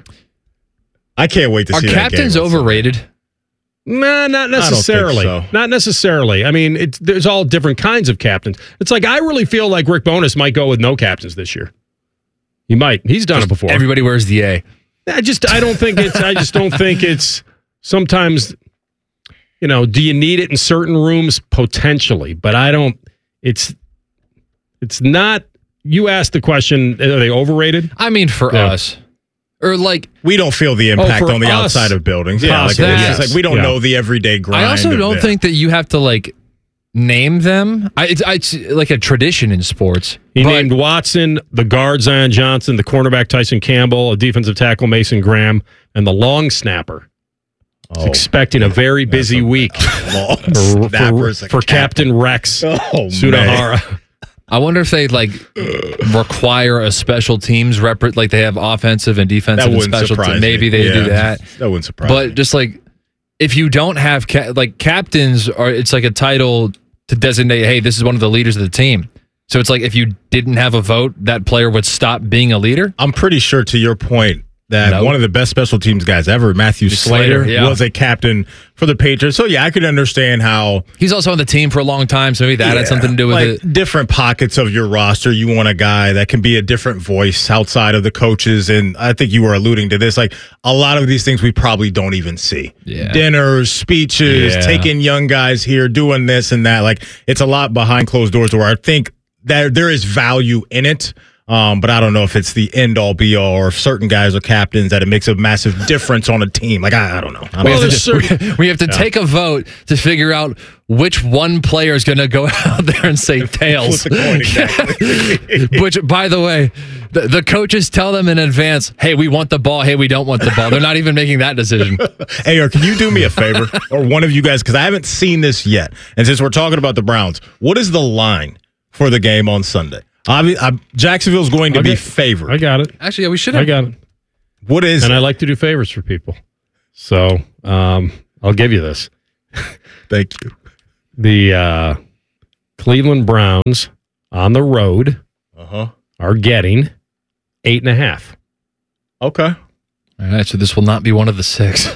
[SPEAKER 17] I can't wait to
[SPEAKER 18] Are
[SPEAKER 17] see.
[SPEAKER 18] Are captains
[SPEAKER 17] that game
[SPEAKER 18] overrated?
[SPEAKER 16] Nah, not necessarily.
[SPEAKER 17] So.
[SPEAKER 16] Not necessarily. I mean, it's there's all different kinds of captains. It's like I really feel like Rick Bowness might go with no captains this year. He might. He's done
[SPEAKER 18] just
[SPEAKER 16] it before.
[SPEAKER 18] Everybody wears the A.
[SPEAKER 16] I just I don't think it's I just don't think it's sometimes, you know, do you need it in certain rooms? Potentially, but I don't it's it's not you asked the question, are they overrated?
[SPEAKER 18] I mean for yeah. us. Or like
[SPEAKER 17] we don't feel the impact
[SPEAKER 16] oh,
[SPEAKER 17] on the
[SPEAKER 16] us,
[SPEAKER 17] outside of buildings. Yeah, like, it's
[SPEAKER 16] yes.
[SPEAKER 17] just like we don't
[SPEAKER 16] yeah.
[SPEAKER 17] know the everyday grind.
[SPEAKER 18] I also don't
[SPEAKER 17] of,
[SPEAKER 18] think that you have to like name them. I, it's, it's like a tradition in sports.
[SPEAKER 16] He
[SPEAKER 18] but,
[SPEAKER 16] named Watson, the guard Zion Johnson, the cornerback Tyson Campbell, a defensive tackle Mason Graham, and the long snapper. Oh, expecting a very busy
[SPEAKER 17] a,
[SPEAKER 16] week
[SPEAKER 17] long
[SPEAKER 16] for, for, for Captain Rex
[SPEAKER 17] oh,
[SPEAKER 16] Sudahara.
[SPEAKER 18] I wonder if they like require a special teams rep, like they have offensive and defensive and special teams. Maybe they
[SPEAKER 17] yeah.
[SPEAKER 18] do that.
[SPEAKER 17] That wouldn't surprise
[SPEAKER 18] but
[SPEAKER 17] me.
[SPEAKER 18] just like if you don't have ca- like captains, are it's like a title to designate. Hey, this is one of the leaders of the team. So it's like if you didn't have a vote, that player would stop being a leader.
[SPEAKER 17] I'm pretty sure, to your point, that no. one of the best special teams guys ever, Matthew Slater, Slater yeah. was a captain for the Patriots. So, yeah, I could understand how...
[SPEAKER 18] He's also on the team for a long time, so maybe that yeah, had something to do with
[SPEAKER 17] like
[SPEAKER 18] it.
[SPEAKER 17] Different pockets of your roster, you want a guy that can be a different voice outside of the coaches, and I think you were alluding to this. Like, a lot of these things we probably don't even see.
[SPEAKER 18] Yeah.
[SPEAKER 17] Dinners, speeches,
[SPEAKER 18] yeah.
[SPEAKER 17] taking young guys here, doing this and that. Like, it's a lot behind closed doors where I think that there is value in it. Um, but I don't know if it's the end all be all, or if certain guys are captains that it makes a massive difference on a team. Like I, I don't know. I don't
[SPEAKER 18] we,
[SPEAKER 17] know.
[SPEAKER 18] have just, we have to yeah. take a vote to figure out which one player is going to go out there and say tails.
[SPEAKER 17] Flip the coin, exactly.
[SPEAKER 18] Which, by the way, the, the coaches tell them in advance, "Hey, we want the ball. Hey, we don't want the ball." They're not even making that decision.
[SPEAKER 17] Hey, or can you do me a favor, or one of you guys, because I haven't seen this yet, and since we're talking about the Browns, what is the line for the game on Sunday? Obvi- I, Jacksonville's going to
[SPEAKER 16] Okay.
[SPEAKER 17] be favored.
[SPEAKER 16] I got it.
[SPEAKER 18] Actually, yeah, we should
[SPEAKER 16] I
[SPEAKER 18] have.
[SPEAKER 16] got it.
[SPEAKER 17] What is
[SPEAKER 16] And
[SPEAKER 17] it?
[SPEAKER 16] I like to do favors for people. So um, I'll give you this.
[SPEAKER 17] Thank you.
[SPEAKER 16] The uh, Cleveland Browns on the road
[SPEAKER 17] Uh-huh.
[SPEAKER 16] are getting eight and a half.
[SPEAKER 17] Okay.
[SPEAKER 18] All right, so this will not be one of the six.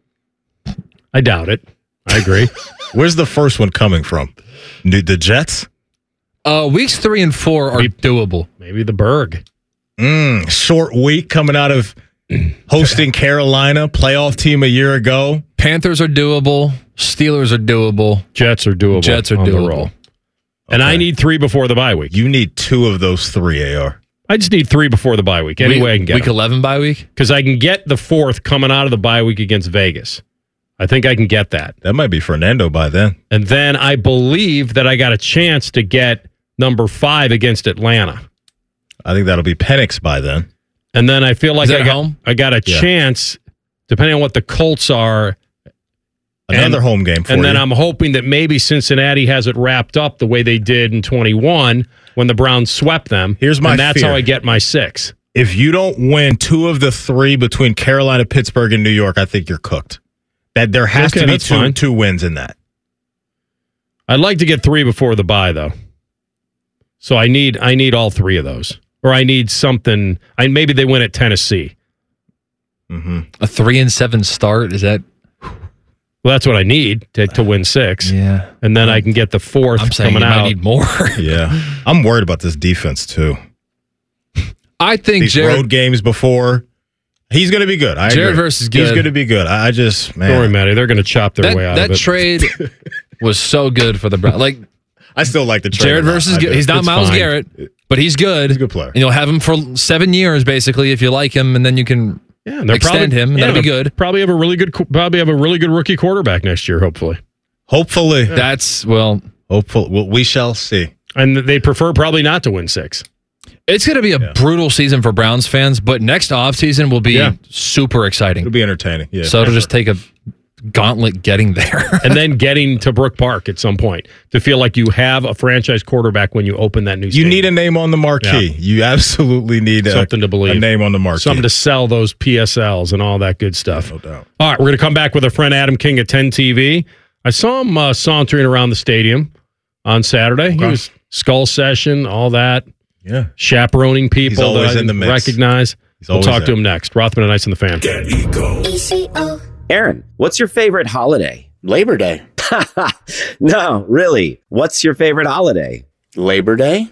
[SPEAKER 16] I doubt it. I agree.
[SPEAKER 17] Where's the first one coming from? New- The Jets?
[SPEAKER 18] Uh, weeks three and four are doable.
[SPEAKER 16] Maybe the Berg.
[SPEAKER 17] Mm, short week coming out of hosting Carolina, playoff team a year ago.
[SPEAKER 18] Panthers are doable. Steelers are doable.
[SPEAKER 16] Jets are doable.
[SPEAKER 18] Jets are
[SPEAKER 16] on the
[SPEAKER 18] doable.
[SPEAKER 16] roll. And I need three before the bye week.
[SPEAKER 17] You need two of those three, A R.
[SPEAKER 16] I just need three before the bye week. Any
[SPEAKER 18] Week-
[SPEAKER 16] way I can get
[SPEAKER 18] Week eleven bye week?
[SPEAKER 16] Because I can get the fourth coming out of the bye week against Vegas. I think I can get that.
[SPEAKER 17] That might be Fernando by then.
[SPEAKER 16] And then I believe that I got a chance to get number five against Atlanta.
[SPEAKER 17] I think that'll be Penix by then.
[SPEAKER 16] And then I feel like
[SPEAKER 18] Is that
[SPEAKER 16] I got,
[SPEAKER 18] home?
[SPEAKER 16] I got a
[SPEAKER 17] Yeah.
[SPEAKER 16] chance, depending on what the Colts are.
[SPEAKER 17] Another
[SPEAKER 16] and,
[SPEAKER 17] home game for
[SPEAKER 16] And
[SPEAKER 17] you.
[SPEAKER 16] then I'm hoping that maybe Cincinnati has it wrapped up the way they did in twenty-one when the Browns swept them.
[SPEAKER 17] Here's my
[SPEAKER 16] And that's
[SPEAKER 17] fear.
[SPEAKER 16] how I get my six.
[SPEAKER 17] If you don't win two of the three between Carolina, Pittsburgh, and New York, I think you're cooked. That there has
[SPEAKER 16] Okay,
[SPEAKER 17] to be
[SPEAKER 16] that's
[SPEAKER 17] two,
[SPEAKER 16] fine.
[SPEAKER 17] two wins in that.
[SPEAKER 16] I'd like to get three before the bye, though. So I need I need all three of those, or I need something. I maybe they win at Tennessee.
[SPEAKER 17] Mm-hmm.
[SPEAKER 18] A three and seven start? Is that?
[SPEAKER 16] Well, that's what I need to, to win six.
[SPEAKER 18] Yeah.
[SPEAKER 16] And then I can get the fourth
[SPEAKER 18] I'm saying
[SPEAKER 16] coming
[SPEAKER 18] you
[SPEAKER 16] out.
[SPEAKER 18] might need more.
[SPEAKER 17] Yeah. I'm worried about this defense, too.
[SPEAKER 18] I think
[SPEAKER 17] These
[SPEAKER 18] Jared,
[SPEAKER 17] road games before, he's going to be good. I
[SPEAKER 18] Jared
[SPEAKER 17] agree.
[SPEAKER 18] versus
[SPEAKER 17] He's
[SPEAKER 18] good.
[SPEAKER 17] going to be good. I I just, man.
[SPEAKER 16] Don't worry, Matty. They're going to chop their
[SPEAKER 18] that,
[SPEAKER 16] way out
[SPEAKER 18] that
[SPEAKER 16] of it.
[SPEAKER 18] trade was so good for the Browns. Like
[SPEAKER 17] I still like the trade.
[SPEAKER 18] Jared
[SPEAKER 17] a lot.
[SPEAKER 18] versus
[SPEAKER 17] I
[SPEAKER 18] good.
[SPEAKER 17] do.
[SPEAKER 18] He's not
[SPEAKER 16] It's
[SPEAKER 18] Myles
[SPEAKER 16] fine.
[SPEAKER 18] Garrett, but he's good.
[SPEAKER 17] He's a good player.
[SPEAKER 18] And you'll have him for seven years, basically, if you like him, and then you can
[SPEAKER 16] Yeah, and they're
[SPEAKER 18] extend
[SPEAKER 16] probably,
[SPEAKER 18] him, and
[SPEAKER 16] yeah,
[SPEAKER 18] that'll be
[SPEAKER 16] they'll
[SPEAKER 18] good.
[SPEAKER 16] Probably have a really good, probably have a really good rookie quarterback next year. Hopefully,
[SPEAKER 17] Hopefully.
[SPEAKER 18] That's well.
[SPEAKER 17] Hopefully. Well, we shall see.
[SPEAKER 16] and they prefer probably not to win six.
[SPEAKER 18] It's going to be a
[SPEAKER 17] Yeah.
[SPEAKER 18] brutal season for Browns fans, but next offseason will be
[SPEAKER 16] Yeah.
[SPEAKER 18] super exciting.
[SPEAKER 17] It'll be entertaining. Yeah.
[SPEAKER 18] so it'll just take a gauntlet getting there.
[SPEAKER 16] And then getting to Brook Park at some point to feel like you have a franchise quarterback when you open that new
[SPEAKER 17] You
[SPEAKER 16] stadium.
[SPEAKER 17] need a name on the marquee.
[SPEAKER 16] Yeah.
[SPEAKER 17] You absolutely need a,
[SPEAKER 16] Something to believe.
[SPEAKER 17] a name on the marquee.
[SPEAKER 16] Something to sell those P S Ls and all that good stuff.
[SPEAKER 17] No doubt.
[SPEAKER 16] All right, we're going to come back with our friend Adam King at ten T V. I saw him uh, sauntering around the stadium on Saturday. He
[SPEAKER 17] Okay.
[SPEAKER 16] was skull session, all that,
[SPEAKER 17] Yeah.
[SPEAKER 16] chaperoning people
[SPEAKER 17] He's always
[SPEAKER 16] that I
[SPEAKER 17] in the mix.
[SPEAKER 16] recognize.
[SPEAKER 17] He's
[SPEAKER 16] We'll
[SPEAKER 17] always
[SPEAKER 16] talk to
[SPEAKER 17] there.
[SPEAKER 16] him next. Rothman and Ice and the Fan.
[SPEAKER 3] Aaron, what's your favorite holiday? Labor Day. No, really. What's your favorite holiday? Labor Day?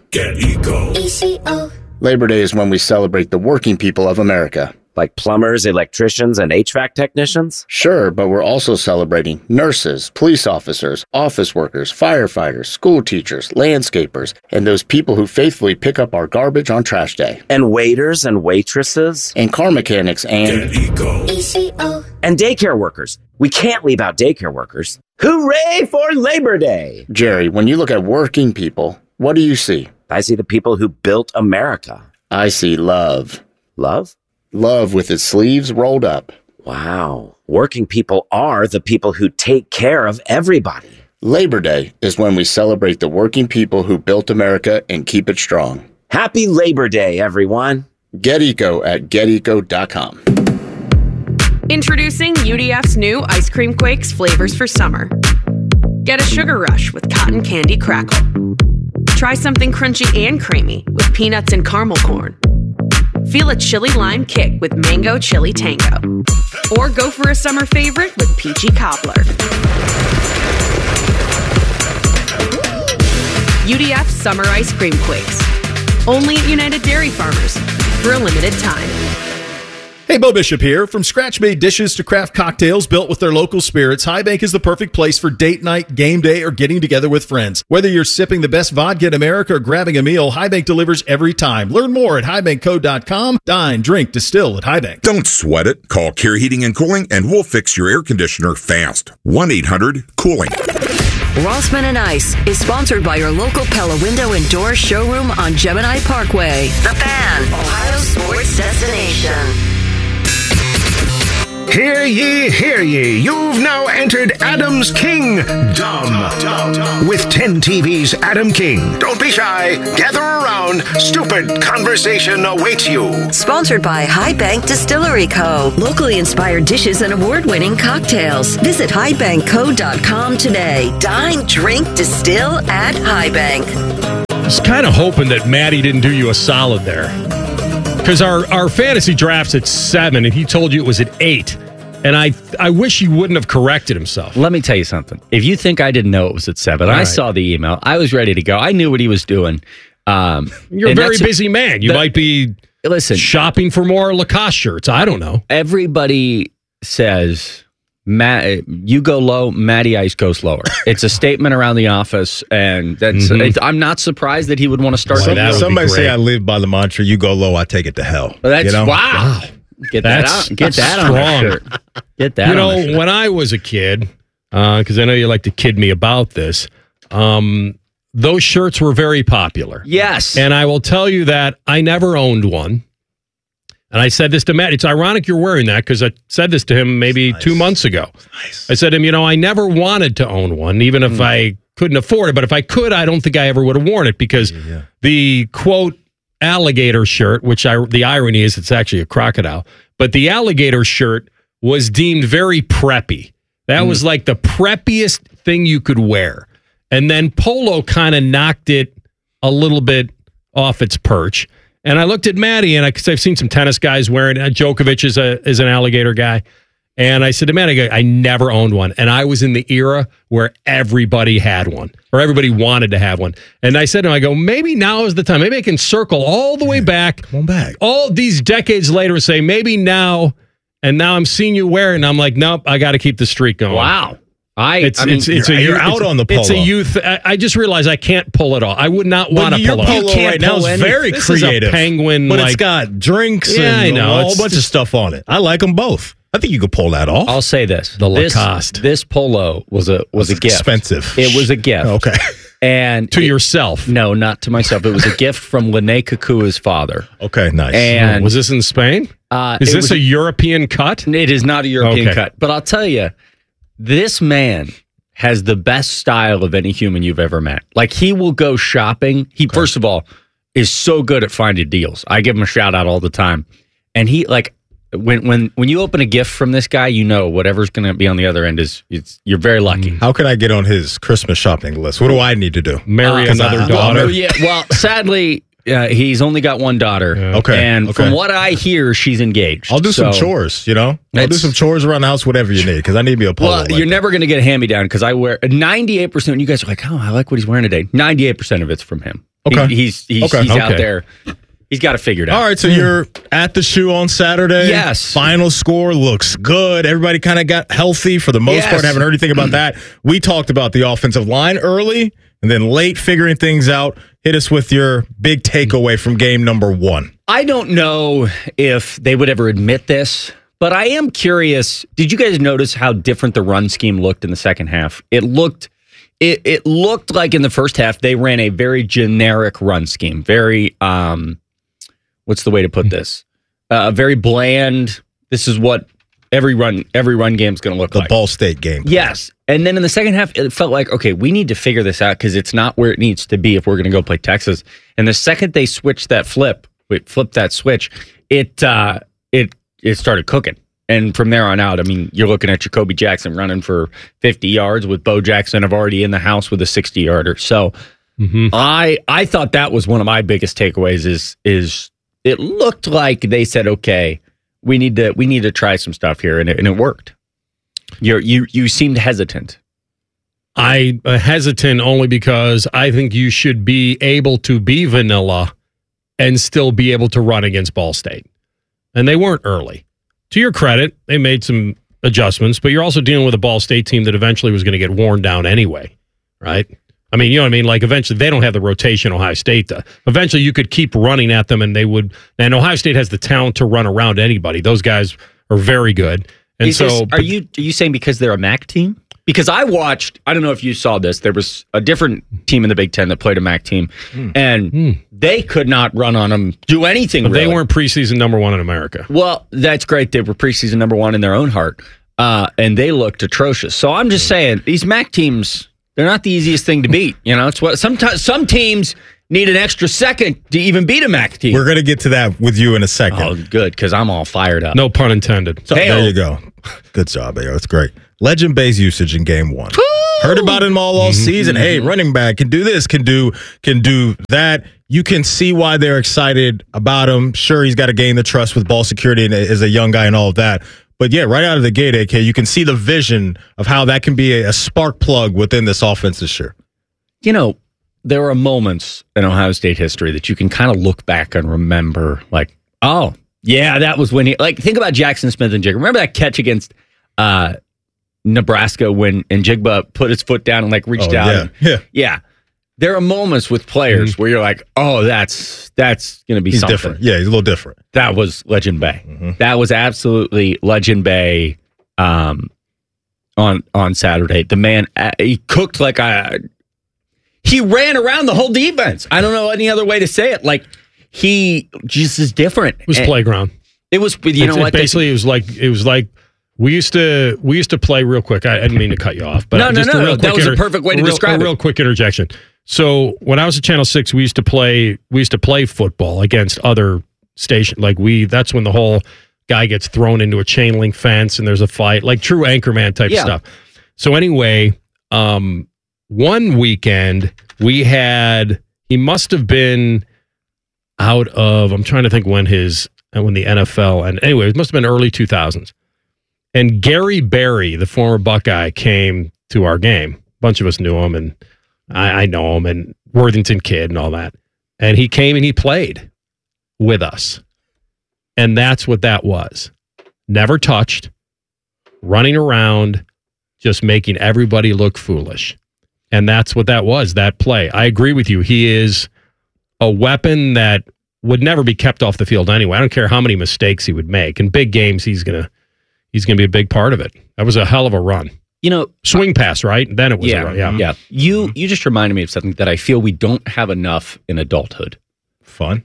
[SPEAKER 3] Labor Day is when we celebrate the working people of America. Like plumbers, electricians, and H V A C technicians? Sure, but we're also celebrating nurses, police officers, office workers, firefighters, school teachers, landscapers, and those people who faithfully pick up our garbage on trash day. And waiters and waitresses? And car mechanics and... And daycare workers. We can't leave out daycare workers. Hooray for Labor Day! Jerry, when you look at working people, what do you see? I see the people who built America. I see love. Love? Love with its sleeves rolled up. Wow. Working people are the people who take care of everybody. Labor Day is when we celebrate the working people who built America and keep it strong. Happy Labor Day, everyone. Get Eco at get eco dot com.
[SPEAKER 5] Introducing U D F's new Ice Cream Quakes flavors for summer. Get a sugar rush with cotton candy crackle. Try something crunchy and creamy with peanuts and caramel corn. Feel a chili lime kick with mango chili tango. Or go for a summer favorite with peachy cobbler. U D F Summer Ice Cream Quakes. Only at United Dairy Farmers for a limited time.
[SPEAKER 6] Hey, Bo Bishop here. From scratch-made dishes to craft cocktails built with their local spirits, High Bank is the perfect place for date night, game day, or getting together with friends. Whether you're sipping the best vodka in America or grabbing a meal, High Bank delivers every time. Learn more at high bank co dot com. Dine, drink, distill at High Bank.
[SPEAKER 7] Don't sweat it. Call Care Heating and Cooling and we'll fix your air conditioner fast. one eight hundred cooling.
[SPEAKER 12] Rossman and Ice is sponsored by your local Pella Window and Door showroom on Gemini Parkway. The Fan, Ohio sports destination.
[SPEAKER 14] Hear ye, hear ye. You've now entered Adam's Kingdom. With ten T V's Adam King. Don't be shy. Gather around. Stupid conversation awaits you.
[SPEAKER 12] Sponsored by High Bank Distillery Co. Locally inspired dishes and award-winning cocktails. Visit high bank co dot com today. Dine, drink, distill at High Bank.
[SPEAKER 16] I was kind of hoping that Maddie didn't do you a solid there. Because our, our fantasy draft's at seven, and he told you it was at eight. And I I wish he wouldn't have corrected himself.
[SPEAKER 8] Let me tell you something. If you think I didn't know it was at seven,
[SPEAKER 16] All
[SPEAKER 8] I
[SPEAKER 16] right.
[SPEAKER 8] saw the email. I was ready to go. I knew what he was doing. Um,
[SPEAKER 16] You're a
[SPEAKER 8] and
[SPEAKER 16] very
[SPEAKER 8] that's-
[SPEAKER 16] busy man. You
[SPEAKER 8] that-
[SPEAKER 16] might be
[SPEAKER 8] listen
[SPEAKER 16] shopping for more Lacoste shirts. I don't know.
[SPEAKER 8] Everybody says, Matt, you go low, Matty Ice goes lower. It's a statement around the office, and that's.
[SPEAKER 17] Mhm.
[SPEAKER 8] it- I'm not surprised that he would want to start.
[SPEAKER 17] Some-
[SPEAKER 8] with that.
[SPEAKER 17] somebody say I live by the mantra, you go low, I take it to hell.
[SPEAKER 8] Well, that's
[SPEAKER 17] you know?
[SPEAKER 8] wow. Get
[SPEAKER 16] That's-
[SPEAKER 8] that out. Get
[SPEAKER 16] that's
[SPEAKER 8] that on a
[SPEAKER 16] strong.
[SPEAKER 8] shirt. Get that.
[SPEAKER 16] You
[SPEAKER 8] on a
[SPEAKER 16] know,
[SPEAKER 8] shirt.
[SPEAKER 16] when I was a kid, because I know you like to kid me about this, um, those shirts were very popular.
[SPEAKER 8] Yes.
[SPEAKER 16] And I will tell you that I never owned one. And I said this to Matt. It's ironic you're wearing that because I said this to him maybe two months ago. I said to him, you know, I never wanted to own one, even if I couldn't afford it. But if I could, I don't think I ever would have worn it because the quote alligator shirt, which I, the irony is it's actually a crocodile, but the alligator shirt was deemed very preppy. That was like the preppiest thing you could wear. And then Polo kind of knocked it a little bit off its perch. And I looked at Maddie, and I, cause I've seen some tennis guys wearing it. Djokovic is a is an alligator guy. And I said to Maddie, I never owned one. And I was in the era where everybody had one, or everybody wanted to have one. And I said to him, I go, maybe now is the time. Maybe I can circle all the way back.
[SPEAKER 17] Come on back.
[SPEAKER 16] All these decades later and say, maybe now, and now I'm seeing you wear it, and I'm like, nope, I got to keep the streak going.
[SPEAKER 8] Wow. I,
[SPEAKER 16] It's,
[SPEAKER 8] I mean,
[SPEAKER 16] it's, it's
[SPEAKER 17] you're-
[SPEAKER 16] a
[SPEAKER 17] you're
[SPEAKER 16] youth-
[SPEAKER 17] out
[SPEAKER 16] it's-
[SPEAKER 17] on the
[SPEAKER 16] It's a
[SPEAKER 17] polo.
[SPEAKER 16] youth. I, I just realized I can't pull it off. I would not
[SPEAKER 17] Well,
[SPEAKER 16] want to
[SPEAKER 17] your
[SPEAKER 16] pull it off.
[SPEAKER 17] polo right now is very
[SPEAKER 16] This
[SPEAKER 17] creative.
[SPEAKER 16] Is a penguin,
[SPEAKER 17] but
[SPEAKER 16] like,
[SPEAKER 17] it's got drinks
[SPEAKER 16] Yeah,
[SPEAKER 17] and
[SPEAKER 16] I know.
[SPEAKER 17] a whole
[SPEAKER 16] It's
[SPEAKER 17] bunch of
[SPEAKER 16] just-
[SPEAKER 17] stuff on it. I like them both. I think you could pull that off.
[SPEAKER 8] I'll say this:
[SPEAKER 16] The
[SPEAKER 8] this,
[SPEAKER 16] Lacoste.
[SPEAKER 8] This polo was a was
[SPEAKER 17] It's
[SPEAKER 8] a gift.
[SPEAKER 17] expensive.
[SPEAKER 8] It was a gift.
[SPEAKER 17] Okay.
[SPEAKER 8] And
[SPEAKER 16] to
[SPEAKER 8] it-
[SPEAKER 16] yourself.
[SPEAKER 8] No, not to myself. It was a gift from Lene Kakua's father.
[SPEAKER 17] Okay, nice.
[SPEAKER 8] And
[SPEAKER 16] was this in Spain?
[SPEAKER 8] Uh,
[SPEAKER 16] Is
[SPEAKER 8] it
[SPEAKER 16] this
[SPEAKER 8] was-
[SPEAKER 16] a European cut?
[SPEAKER 8] It is not a European
[SPEAKER 16] Okay.
[SPEAKER 8] cut. But I'll tell you, this man has the best style of any human you've ever met. Like, he will go shopping. He, first of all, is so good at finding deals. I give him a shout out all the time. And he, like, when when when you open a gift from this guy, you know whatever's going to be on the other end is it's you're very lucky.
[SPEAKER 17] How can I get on his Christmas shopping list? What do I need to do?
[SPEAKER 16] Marry
[SPEAKER 8] Uh,
[SPEAKER 16] another
[SPEAKER 8] well,
[SPEAKER 16] daughter.
[SPEAKER 8] yeah, well, sadly, uh, he's only got one daughter.
[SPEAKER 17] Okay,
[SPEAKER 8] And
[SPEAKER 17] okay.
[SPEAKER 8] from what I hear, she's engaged.
[SPEAKER 17] I'll do some
[SPEAKER 8] So-
[SPEAKER 17] chores, you know? I'll do
[SPEAKER 8] It's-
[SPEAKER 17] some chores around the house, whatever you need, because I need me a polo.
[SPEAKER 8] Well,
[SPEAKER 17] like
[SPEAKER 8] you're
[SPEAKER 17] that.
[SPEAKER 8] never going to get a hand-me-down because I wear ninety-eight percent. You guys are like, oh, I like what he's wearing today. ninety-eight percent of it's from him.
[SPEAKER 17] Okay.
[SPEAKER 8] He- he's he's,
[SPEAKER 17] Okay.
[SPEAKER 8] he's out
[SPEAKER 17] Okay.
[SPEAKER 8] there. He's got it figured out.
[SPEAKER 17] All right, so you're at the shoe on Saturday.
[SPEAKER 8] Yes.
[SPEAKER 17] Final score looks good. Everybody kind of got healthy for the most
[SPEAKER 8] Yes.
[SPEAKER 17] part. Haven't heard anything about that. We talked about the offensive line early and then late figuring things out. Hit us with your big takeaway from game number one.
[SPEAKER 8] I don't know if they would ever admit this, but I am curious. Did you guys notice how different the run scheme looked in the second half? It looked it, it looked like in the first half they ran a very generic run scheme. Very um what's the way to put this? Uh, very bland. This is what every run every run game is going to look
[SPEAKER 17] The
[SPEAKER 8] like.
[SPEAKER 17] Ball State game.
[SPEAKER 8] Yes. And then in the second half, it felt like, okay, we need to figure this out because it's not where it needs to be if we're going to go play Texas. And the second they switched that flip, wait, flipped that switch, it uh, it it started cooking. And from there on out, I mean, you're looking at Jacoby Jackson running for fifty yards with Bo Jackson of already in the house with a sixty-yarder. So
[SPEAKER 16] Mm-hmm.
[SPEAKER 8] I I thought that was one of my biggest takeaways is is it looked like they said, okay, we need to we need to try some stuff here, and it, and it worked. You're, you you seemed hesitant.
[SPEAKER 16] I uh, hesitant only because I think you should be able to be vanilla and still be able to run against Ball State. And they weren't early. To your credit, they made some adjustments, but you're also dealing with a Ball State team that eventually was going to get worn down anyway, right? I mean, you know what I mean? Like, eventually, they don't have the rotation Ohio State does. Eventually, you could keep running at them, and they would. And Ohio State has the talent to run around anybody. Those guys are very good. And
[SPEAKER 8] Is
[SPEAKER 16] so,
[SPEAKER 8] this- are you are you saying because they're a M A C team? Because I watched, I don't know if you saw this, there was a different team in the Big Ten that played a M A C team, mm. and mm. they could not run on them, do anything
[SPEAKER 16] But
[SPEAKER 8] really.
[SPEAKER 16] They weren't preseason number one in America.
[SPEAKER 8] Well, that's great. They were preseason number one in their own heart, uh, and they looked atrocious. So I'm just saying, these M A C teams, they're not the easiest thing to beat. You know, it's what sometimes some teams need an extra second to even beat a M A C team.
[SPEAKER 17] We're going to get to that with you in a second.
[SPEAKER 8] Oh, good, because I'm all fired up.
[SPEAKER 16] No pun intended.
[SPEAKER 17] So, there you go. Good job, Ayo. That's great. Legend-based usage in game one.
[SPEAKER 8] Woo!
[SPEAKER 17] Heard about it all all
[SPEAKER 16] Mm-hmm.
[SPEAKER 17] season.
[SPEAKER 16] Mm-hmm.
[SPEAKER 17] Hey, running back can do this, can do can do that. You can see why they're excited about him. Sure, he's got to gain the trust with ball security and as a young guy and all of that. But yeah, right out of the gate, A K, you can see the vision of how that can be a, a spark plug within this offense this year.
[SPEAKER 8] You know, there are moments in Ohio State history that you can kind of look back and remember, like, oh, yeah, that was when he, like, think about Jackson Smith and Jigba. Remember that catch against uh, Nebraska when and Jigba put his foot down and, like, reached
[SPEAKER 17] oh,
[SPEAKER 8] out?
[SPEAKER 17] Yeah,
[SPEAKER 8] and,
[SPEAKER 17] yeah.
[SPEAKER 8] Yeah. There are moments with players mm-hmm. where you're like, oh, that's that's going to be
[SPEAKER 17] he's
[SPEAKER 8] something.
[SPEAKER 17] Different. Yeah, he's a little different.
[SPEAKER 8] That was Legend Bay.
[SPEAKER 17] Mm-hmm.
[SPEAKER 8] That was absolutely Legend Bay um, on on Saturday. The man, uh, he cooked like a... He ran around the whole defense. I don't know any other way to say it. Like, he just is different.
[SPEAKER 16] It was
[SPEAKER 8] and
[SPEAKER 16] playground.
[SPEAKER 8] It was, you
[SPEAKER 16] it,
[SPEAKER 8] know
[SPEAKER 16] it
[SPEAKER 8] what?
[SPEAKER 16] Basically, it was like, it was like, we used to we used to play real quick. I, I didn't mean to cut you off, but
[SPEAKER 8] no, no,
[SPEAKER 16] just
[SPEAKER 8] no,
[SPEAKER 16] a real
[SPEAKER 8] no. That
[SPEAKER 16] quick
[SPEAKER 8] was
[SPEAKER 16] inter-
[SPEAKER 8] a perfect way to
[SPEAKER 16] real,
[SPEAKER 8] describe
[SPEAKER 16] a real
[SPEAKER 8] it.
[SPEAKER 16] quick interjection. So when I was at Channel Six, we used to play we used to play football against other stations. Like we, that's when the whole guy gets thrown into a chain link fence and there's a fight, like true Anchorman type
[SPEAKER 8] Yeah.
[SPEAKER 16] stuff. So anyway, um, one weekend we had he must have been out of I'm trying to think when his when the N F L and anyway it must have been early two thousands. And Gary Berry, the former Buckeye, came to our game. A bunch of us knew him, and I, I know him, and Worthington kid and all that. And he came and he played with us. And that's what that was. Never touched, running around, just making everybody look foolish. And that's what that was, that play. I agree with you. He is a weapon that would never be kept off the field anyway. I don't care how many mistakes he would make. In big games, he's going to He's going to be a big part of it. That was a hell of a run.
[SPEAKER 8] You know,
[SPEAKER 16] swing pass, right? Then it was
[SPEAKER 8] yeah,
[SPEAKER 16] a run. Yeah,
[SPEAKER 8] yeah. You you just reminded me of something that I feel we don't have enough in adulthood.
[SPEAKER 17] Fun,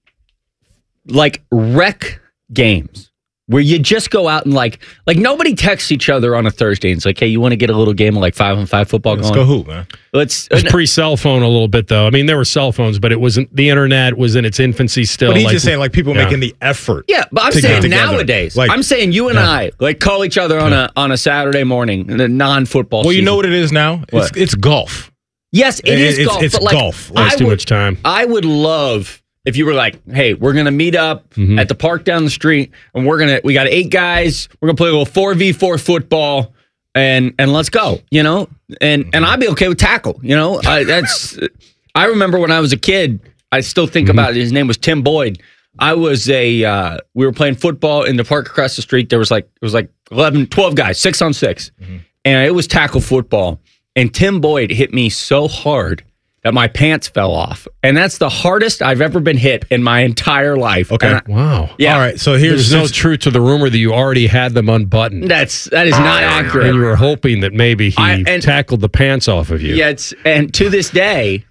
[SPEAKER 8] like rec games where you just go out and like like nobody texts each other on a Thursday and it's like, hey, you want to get a little game of like five on five football
[SPEAKER 16] Let's
[SPEAKER 8] going?
[SPEAKER 16] go hoop, man.
[SPEAKER 8] Let's.
[SPEAKER 16] It was pre-cell phone a little bit though. I mean, there were cell phones, but it wasn't. The internet was in its infancy still.
[SPEAKER 17] But he's
[SPEAKER 16] like,
[SPEAKER 17] just saying like people
[SPEAKER 16] yeah.
[SPEAKER 17] making the effort.
[SPEAKER 8] Yeah, but I'm
[SPEAKER 17] to
[SPEAKER 8] saying
[SPEAKER 17] get together.
[SPEAKER 8] nowadays.
[SPEAKER 17] Like,
[SPEAKER 8] I'm saying you and
[SPEAKER 17] yeah.
[SPEAKER 8] I like call each other on a on a Saturday morning in a non-football.
[SPEAKER 17] Well, you
[SPEAKER 8] season.
[SPEAKER 17] know what it is now? It's,
[SPEAKER 8] What?
[SPEAKER 17] it's golf.
[SPEAKER 8] Yes, it
[SPEAKER 17] It-
[SPEAKER 8] is
[SPEAKER 17] it's-
[SPEAKER 8] golf.
[SPEAKER 17] it's
[SPEAKER 8] but like,
[SPEAKER 17] golf.
[SPEAKER 16] That's
[SPEAKER 8] I
[SPEAKER 16] too
[SPEAKER 8] would-
[SPEAKER 16] much time.
[SPEAKER 8] I would love if you were like, hey, we're gonna meet up
[SPEAKER 16] Mm-hmm.
[SPEAKER 8] at the park down the street, and we're gonna we got eight guys. We're gonna play a little four v four football, and and let's go. You know, and and I'd be okay with tackle. You know, I, that's. I remember when I was a kid. I still think
[SPEAKER 16] Mm-hmm.
[SPEAKER 8] about it. His name was Tim Boyd. I was a. Uh, we were playing football in the park across the street. There was like it was like eleven, twelve guys, six on 6
[SPEAKER 16] Mm-hmm.
[SPEAKER 8] and it was tackle football. And Tim Boyd hit me so hard that my pants fell off. And that's the hardest I've ever been hit in my entire life.
[SPEAKER 17] Okay.
[SPEAKER 8] And I-
[SPEAKER 16] Wow.
[SPEAKER 8] Yeah.
[SPEAKER 17] All right. So here's
[SPEAKER 16] There's no truth to the rumor that you already had them unbuttoned.
[SPEAKER 8] That's that is not accurate.
[SPEAKER 16] And you were hoping that maybe he
[SPEAKER 8] I- and-
[SPEAKER 16] tackled the pants off of you.
[SPEAKER 8] Yeah, it's, and to this day,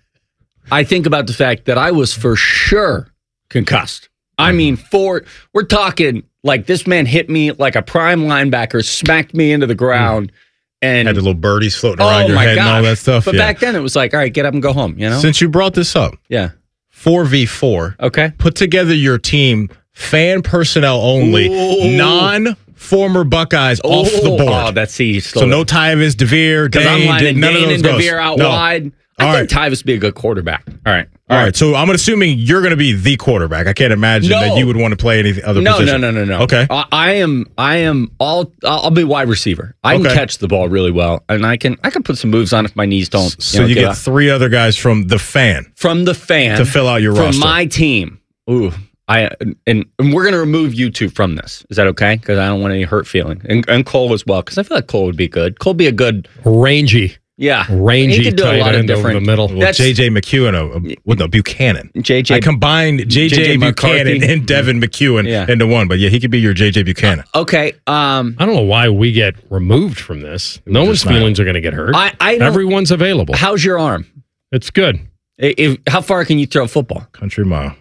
[SPEAKER 8] I think about the fact that I was for sure concussed. I mean, for we're talking like this man hit me like a prime linebacker, smacked me into the ground, and
[SPEAKER 17] had the little birdies floating
[SPEAKER 8] oh
[SPEAKER 17] around your
[SPEAKER 8] my
[SPEAKER 17] head and all
[SPEAKER 8] gosh.
[SPEAKER 17] that stuff.
[SPEAKER 8] But
[SPEAKER 17] yeah.
[SPEAKER 8] back then, it was like, all right, get up and go home. You know.
[SPEAKER 17] Since you brought this up,
[SPEAKER 8] yeah,
[SPEAKER 17] four v four.
[SPEAKER 8] Okay.
[SPEAKER 17] Put together your team, fan personnel only,
[SPEAKER 8] Ooh.
[SPEAKER 17] non former Buckeyes off the board.
[SPEAKER 8] Oh, that's easy.
[SPEAKER 17] So no Tyvis, DeVere,
[SPEAKER 8] Because I'm
[SPEAKER 17] Dane,
[SPEAKER 8] lining
[SPEAKER 17] none of
[SPEAKER 8] Dane
[SPEAKER 17] those
[SPEAKER 8] and
[SPEAKER 17] goes.
[SPEAKER 8] DeVere out
[SPEAKER 17] No.
[SPEAKER 8] wide. I
[SPEAKER 17] All
[SPEAKER 8] think Tyvis would be a good quarterback. All right.
[SPEAKER 17] All right. So I'm assuming you're going to be the quarterback. I can't imagine
[SPEAKER 8] No.
[SPEAKER 17] that you would want to play any other
[SPEAKER 8] No,
[SPEAKER 17] position.
[SPEAKER 8] no, no, no, no.
[SPEAKER 17] Okay.
[SPEAKER 8] I, I am. I am all. I'll, I'll be wide receiver. I can
[SPEAKER 17] Okay.
[SPEAKER 8] catch the ball really well, and I can. I can put some moves on if my knees don't.
[SPEAKER 17] So
[SPEAKER 8] know,
[SPEAKER 17] you
[SPEAKER 8] get
[SPEAKER 17] get
[SPEAKER 8] out.
[SPEAKER 17] three other guys from the fan
[SPEAKER 8] from the fan
[SPEAKER 17] to fill out your
[SPEAKER 8] from
[SPEAKER 17] roster.
[SPEAKER 8] my team. Ooh, I and, and we're gonna remove you two from this. Is that okay? Because I don't want any hurt feeling, and, and Cole as well. Because I feel like Cole would be good. Cole would be a good
[SPEAKER 16] rangy.
[SPEAKER 8] Yeah.
[SPEAKER 16] Rangy
[SPEAKER 8] He could do a
[SPEAKER 16] tight
[SPEAKER 8] lot of
[SPEAKER 16] end over the
[SPEAKER 8] different-
[SPEAKER 16] middle.
[SPEAKER 17] Well, J J McEwen, uh, well, no, Buchanan.
[SPEAKER 8] J J
[SPEAKER 17] I combined J J,
[SPEAKER 8] J J
[SPEAKER 17] Buchanan
[SPEAKER 8] McCarthy.
[SPEAKER 17] and Devin McEwen
[SPEAKER 8] Yeah.
[SPEAKER 17] into one, but yeah, he could be your J J Buchanan.
[SPEAKER 8] Okay. Um,
[SPEAKER 16] I don't know why we get removed from this. No one's
[SPEAKER 17] just not.
[SPEAKER 16] feelings are going to get hurt.
[SPEAKER 8] I, I don't-
[SPEAKER 16] Everyone's available.
[SPEAKER 8] How's your arm?
[SPEAKER 16] It's good.
[SPEAKER 8] I- If, how far can you throw a football?
[SPEAKER 17] Country mile.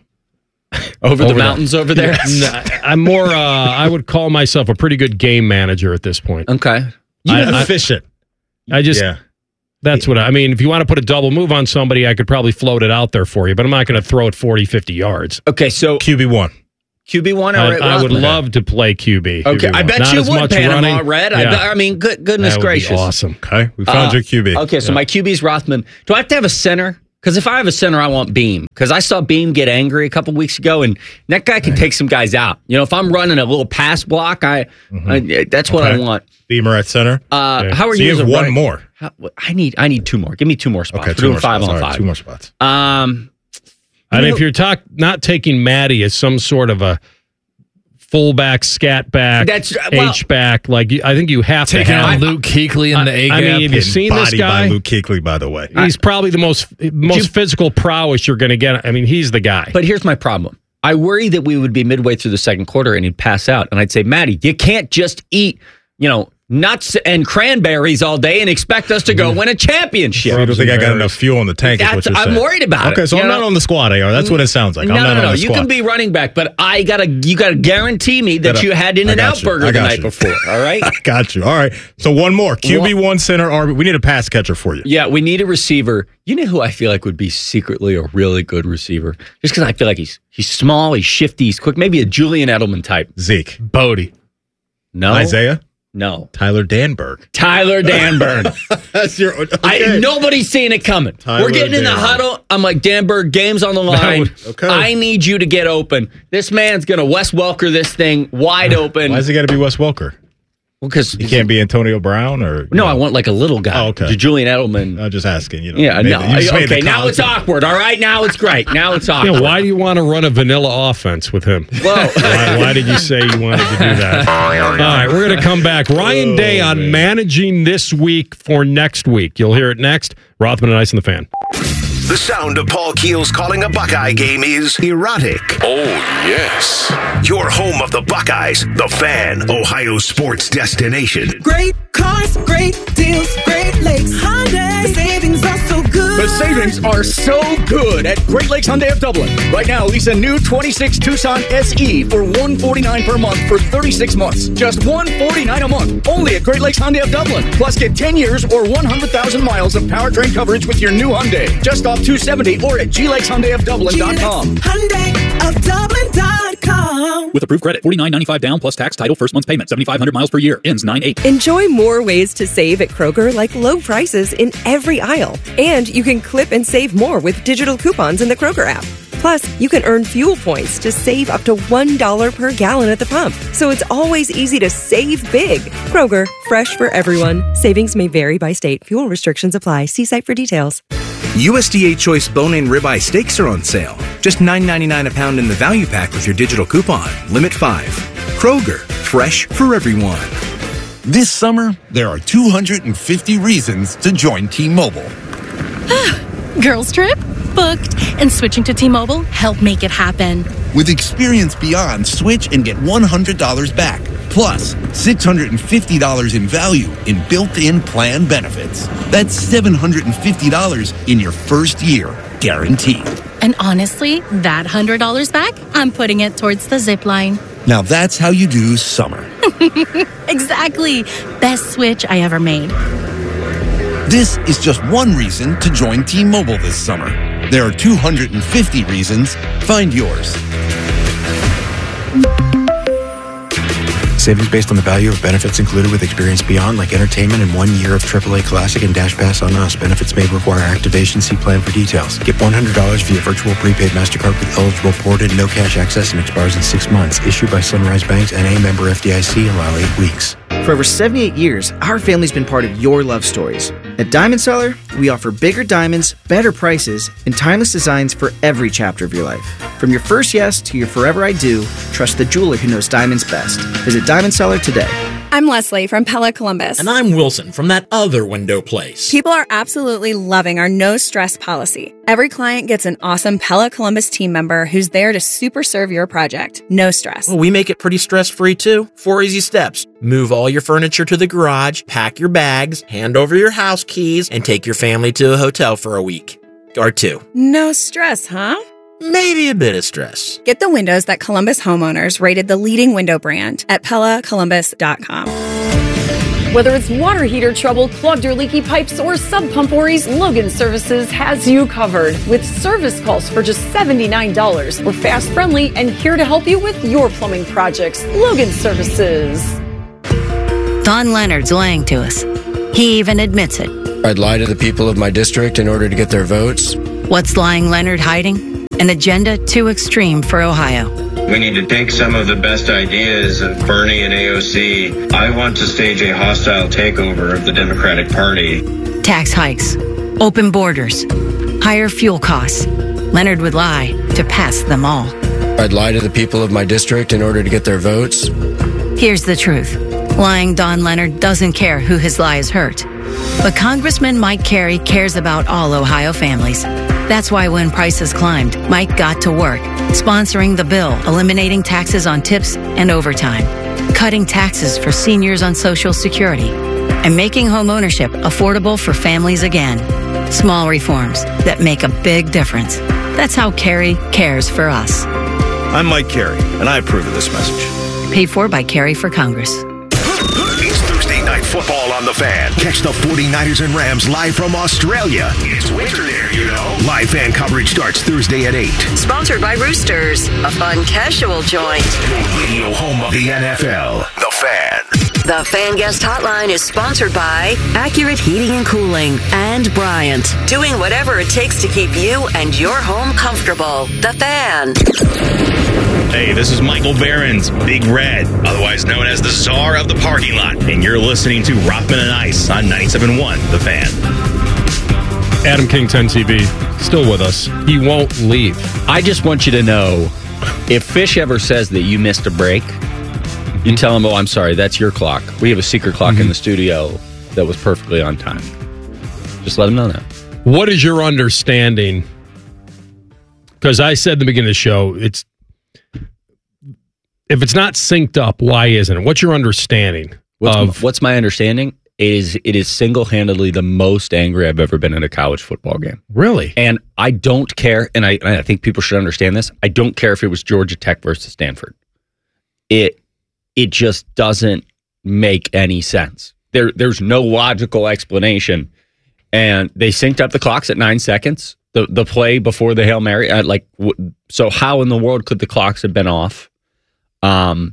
[SPEAKER 8] Over, the
[SPEAKER 16] Over
[SPEAKER 8] mountains over there?
[SPEAKER 16] No, I'm more, uh, I would call myself a pretty good game manager at this point.
[SPEAKER 8] Okay.
[SPEAKER 17] You're
[SPEAKER 16] I- I-
[SPEAKER 17] efficient.
[SPEAKER 16] I just,
[SPEAKER 17] Yeah.
[SPEAKER 16] that's what I, I mean. If you want to put a double move on somebody, I could probably float it out there for you, but I'm not going to throw it forty, fifty yards.
[SPEAKER 8] Okay, so
[SPEAKER 17] Q B one.
[SPEAKER 8] Q B one, all
[SPEAKER 16] I,
[SPEAKER 8] right.
[SPEAKER 16] I would
[SPEAKER 8] Rothman.
[SPEAKER 16] love to play Q B.
[SPEAKER 8] Okay, I bet
[SPEAKER 16] Not
[SPEAKER 8] you
[SPEAKER 16] as
[SPEAKER 8] would,
[SPEAKER 16] much
[SPEAKER 8] Panama
[SPEAKER 16] running.
[SPEAKER 8] Red. I,
[SPEAKER 16] Yeah.
[SPEAKER 8] bet- I mean, good, goodness
[SPEAKER 16] That would be
[SPEAKER 8] gracious.
[SPEAKER 16] awesome.
[SPEAKER 17] Okay, we found
[SPEAKER 8] Uh,
[SPEAKER 17] your Q B.
[SPEAKER 8] Okay, so
[SPEAKER 16] Yeah.
[SPEAKER 8] my Q B's Rothman. Do I have to have a center? Because if I have a center, I want Beam. Because I saw Beam get angry a couple weeks ago, and that guy can take some guys out. You know, if I'm running a little pass block, I, I that's what I
[SPEAKER 17] Okay.
[SPEAKER 8] want.
[SPEAKER 17] Beamer at center.
[SPEAKER 8] Uh,
[SPEAKER 17] Okay.
[SPEAKER 8] How are
[SPEAKER 17] So
[SPEAKER 8] you?
[SPEAKER 17] you
[SPEAKER 8] as
[SPEAKER 17] have
[SPEAKER 8] a
[SPEAKER 17] one
[SPEAKER 8] running-
[SPEAKER 17] more.
[SPEAKER 8] How, I need I need two more. Give me two more spots.
[SPEAKER 17] Okay,
[SPEAKER 8] We're
[SPEAKER 17] two
[SPEAKER 8] doing
[SPEAKER 17] more
[SPEAKER 8] five
[SPEAKER 17] spots.
[SPEAKER 8] on
[SPEAKER 17] All right,
[SPEAKER 8] five.
[SPEAKER 17] two more spots.
[SPEAKER 8] Um,
[SPEAKER 16] And
[SPEAKER 8] you
[SPEAKER 16] if
[SPEAKER 8] know-
[SPEAKER 16] you're talk, not taking Maddie as some sort of a fullback, scat back,
[SPEAKER 8] That's- well-
[SPEAKER 16] H back, like you- I think you have
[SPEAKER 18] Taking
[SPEAKER 16] to have.
[SPEAKER 18] on Luke Kuechly in the A
[SPEAKER 16] I
[SPEAKER 18] gap.
[SPEAKER 16] mean, have you seen this
[SPEAKER 17] Bodied
[SPEAKER 16] guy?
[SPEAKER 17] by Luke Kuechly, by the way.
[SPEAKER 16] He's probably the most most physical prowess you're going to get. I mean, he's the guy.
[SPEAKER 8] But here's my problem. I worry that we would be midway through the second quarter and he'd pass out. And I'd say, Maddie, you can't just eat, you know, nuts and cranberries all day and expect us to go win a championship.
[SPEAKER 17] So you don't think I got enough fuel in the tank? Is what
[SPEAKER 8] That's-
[SPEAKER 17] you're
[SPEAKER 8] I'm
[SPEAKER 17] saying.
[SPEAKER 8] worried about it,
[SPEAKER 17] Okay, so
[SPEAKER 8] you
[SPEAKER 17] I'm
[SPEAKER 8] know?
[SPEAKER 17] not on the squad, A R. That's what it sounds like.
[SPEAKER 8] No,
[SPEAKER 17] I'm not
[SPEAKER 8] no,
[SPEAKER 17] on
[SPEAKER 8] no.
[SPEAKER 17] the
[SPEAKER 8] You
[SPEAKER 17] squad.
[SPEAKER 8] can be running back, but I gotta you gotta guarantee me that
[SPEAKER 17] Gotta-
[SPEAKER 8] you had In
[SPEAKER 17] I
[SPEAKER 8] and
[SPEAKER 17] got
[SPEAKER 8] Out
[SPEAKER 17] you. I
[SPEAKER 8] Burger the
[SPEAKER 17] got
[SPEAKER 8] night
[SPEAKER 17] you.
[SPEAKER 8] before. All right.
[SPEAKER 17] I got you. All right. So one more. Q B one center. R B. We need a pass catcher for you.
[SPEAKER 8] Yeah, we need a receiver. You know who I feel like would be secretly a really good receiver? Just because I feel like he's he's small, he's shifty, he's quick. Maybe a Julian Edelman type.
[SPEAKER 17] Zeke.
[SPEAKER 18] Bodie.
[SPEAKER 8] No.
[SPEAKER 17] Isaiah.
[SPEAKER 8] No.
[SPEAKER 17] Tyler Danberg.
[SPEAKER 8] Tyler Danberg.
[SPEAKER 17] That's your.
[SPEAKER 8] I,
[SPEAKER 17] okay.
[SPEAKER 8] nobody's seeing it coming.
[SPEAKER 17] Tyler
[SPEAKER 8] We're getting in the
[SPEAKER 17] Danberg.
[SPEAKER 8] huddle. I'm like, Danberg, game's on the line.
[SPEAKER 17] would- okay.
[SPEAKER 8] I need you to get open. This man's going to Wes Welker this thing wide open.
[SPEAKER 17] Why does it got to be Wes Welker?
[SPEAKER 8] Because
[SPEAKER 17] He can't be Antonio Brown or you
[SPEAKER 8] no,
[SPEAKER 17] know?
[SPEAKER 8] I want like a little guy.
[SPEAKER 17] Oh, okay.
[SPEAKER 8] Julian Edelman.
[SPEAKER 17] I'm just asking. You know.
[SPEAKER 8] Yeah,
[SPEAKER 17] Maybe-
[SPEAKER 8] no.
[SPEAKER 17] you just made the
[SPEAKER 8] Okay, now it's
[SPEAKER 17] concept.
[SPEAKER 8] awkward. All right, now it's great. Now it's awkward.
[SPEAKER 16] Yeah, why do you want to run a vanilla offense with him?
[SPEAKER 8] Well,
[SPEAKER 16] why, why did you say you wanted to do that? All right, we're going to come back. Ryan
[SPEAKER 17] Oh,
[SPEAKER 16] Day on
[SPEAKER 17] man.
[SPEAKER 16] managing this week for next week. You'll hear it next. Rothman and Ice and the Fan.
[SPEAKER 14] The sound of Paul Keels calling a Buckeye game is erotic.
[SPEAKER 9] Oh, yes.
[SPEAKER 14] Your home of the Buckeyes, the Fan, Ohio sports destination.
[SPEAKER 24] Great cars, great deals, Great Lakes Hyundai. The savings are so good.
[SPEAKER 10] The savings are so good at Great Lakes Hyundai of Dublin. Right now, lease a new twenty-six Tucson S E for one hundred forty-nine dollars per month for thirty-six months. Just one hundred forty-nine dollars a month. Only at Great Lakes Hyundai of Dublin. Plus, get ten years or one hundred thousand miles of powertrain coverage with your new Hyundai. Just off two seventy or at g lakes hyundai of dublin dot com.
[SPEAKER 24] Hyundai of Dublin dot com.
[SPEAKER 28] With approved credit, forty-nine ninety-five down plus tax, title, first month's payment, seventy-five hundred miles per year, ends nine eight.
[SPEAKER 11] Enjoy more ways to save at Kroger, like low prices in every aisle. And you can clip and save more with digital coupons in the Kroger app. Plus, you can earn fuel points to save up to one dollar per gallon at the pump. So it's always easy to save big. Kroger, fresh for everyone. Savings may vary by state. Fuel restrictions apply. See site for details.
[SPEAKER 13] U S D A Choice Bone-In Ribeye Steaks are on sale. Just nine ninety-nine a pound in the value pack with your digital coupon. Limit five. Kroger, fresh for everyone.
[SPEAKER 15] This summer, there are two hundred fifty reasons to join T-Mobile.
[SPEAKER 19] Girls trip? Booked. And switching to T-Mobile helped make it happen.
[SPEAKER 15] With Experience Beyond, switch and get one hundred dollars back. Plus, six hundred fifty dollars in value in built-in plan benefits. That's seven hundred fifty dollars in your first year, guaranteed.
[SPEAKER 19] And honestly, that one hundred dollars back, I'm putting it towards the zip line.
[SPEAKER 15] Now that's how you do summer.
[SPEAKER 19] Exactly. Best switch I ever made.
[SPEAKER 15] This is just one reason to join T-Mobile this summer. There are two hundred fifty reasons. Find yours.
[SPEAKER 20] Savings based on the value of benefits included with Experience Beyond, like entertainment and one year of triple A Classic and Dash Pass on Us. Benefits may require activation. See plan for details. Get one hundred dollars via virtual prepaid MasterCard with eligible port and no cash access and expires in six months. Issued by Sunrise Banks, N A member F D I C. Allow eight weeks.
[SPEAKER 21] For over seventy-eight years, our family's been part of your love stories. At Diamond Seller, we offer bigger diamonds, better prices, and timeless designs for every chapter of your life. From your first yes to your forever I do, trust the jeweler who knows diamonds best. Visit Diamond Seller today.
[SPEAKER 1] I'm Leslie from Pella Columbus.
[SPEAKER 2] And I'm Wilson from that other window place.
[SPEAKER 1] People are absolutely loving our no stress policy. Every client gets an awesome Pella Columbus team member who's there to super serve your project. No stress.
[SPEAKER 2] Well, we make it pretty stress-free too. Four easy steps. Move all your furniture to the garage, pack your bags, hand over your house keys, and take your family to a hotel for a week. Or two.
[SPEAKER 1] No stress, huh?
[SPEAKER 2] Maybe a bit of stress.
[SPEAKER 1] Get the windows that Columbus homeowners rated the leading window brand at Pella Columbus dot com.
[SPEAKER 4] Whether it's water heater trouble, clogged or leaky pipes, or sub pump worries, Logan Services has you covered. With service calls for just seventy-nine dollars. We're fast, friendly, and here to help you with your plumbing projects. Logan Services.
[SPEAKER 22] Don Leonard's lying to us. He even admits it.
[SPEAKER 23] I'd lie to the people of my district in order to get their votes.
[SPEAKER 22] What's lying Leonard hiding? An agenda too extreme for Ohio.
[SPEAKER 25] We need to take some of the best ideas of Bernie and A O C. I want to stage a hostile takeover of the Democratic Party.
[SPEAKER 22] Tax hikes, open borders, higher fuel costs. Leonard would lie to pass them all.
[SPEAKER 23] I'd lie to the people of my district in order to get their votes.
[SPEAKER 22] Here's the truth. Lying Don Leonard doesn't care who his lies hurt. But Congressman Mike Carey cares about all Ohio families. That's why when prices climbed, Mike got to work, sponsoring the bill, eliminating taxes on tips and overtime, cutting taxes for seniors on Social Security, and making homeownership affordable for families again. Small reforms that make a big difference. That's how Carey cares for us.
[SPEAKER 26] I'm Mike Carey, and I approve of this message.
[SPEAKER 22] Paid for by Carey for Congress.
[SPEAKER 14] It's Thursday Night Football on The Fan. Catch the forty-niners and Rams live from Australia. It's winter there, you know. Live fan coverage starts Thursday at eight.
[SPEAKER 12] Sponsored by Roosters, a fun casual joint.
[SPEAKER 14] Your radio home of the N F L. The Fan.
[SPEAKER 12] The Fan Guest Hotline is sponsored by Accurate Heating and Cooling and Bryant. Doing whatever it takes to keep you and your home comfortable. The Fan.
[SPEAKER 27] Hey, this is Michael Behrens, Big Red, otherwise known as the czar of the parking lot, and you're listening to Rothman and Ice on ninety-seven point one The Fan.
[SPEAKER 16] Adam King, ten T V, still with us. He won't leave.
[SPEAKER 8] I just want you to know, if Fish ever says that you missed a break, you tell him, oh, I'm sorry, that's your clock. We have a secret clock mm-hmm. in the studio that was perfectly on time. Just let him know that.
[SPEAKER 16] What is your understanding? Because I said at the beginning of the show, it's if it's not synced up, why isn't it? What's your understanding?
[SPEAKER 8] What's,
[SPEAKER 16] of,
[SPEAKER 8] what's my understanding is it is single-handedly the most angry I've ever been in a college football game.
[SPEAKER 16] Really?
[SPEAKER 8] And I don't care, and I, and I think people should understand this, I don't care if it was Georgia Tech versus Stanford. It it just doesn't make any sense. There There's no logical explanation. And they synced up the clocks at nine seconds. The the play before the Hail Mary, uh, like w- so how in the world could the clocks have been off? Um,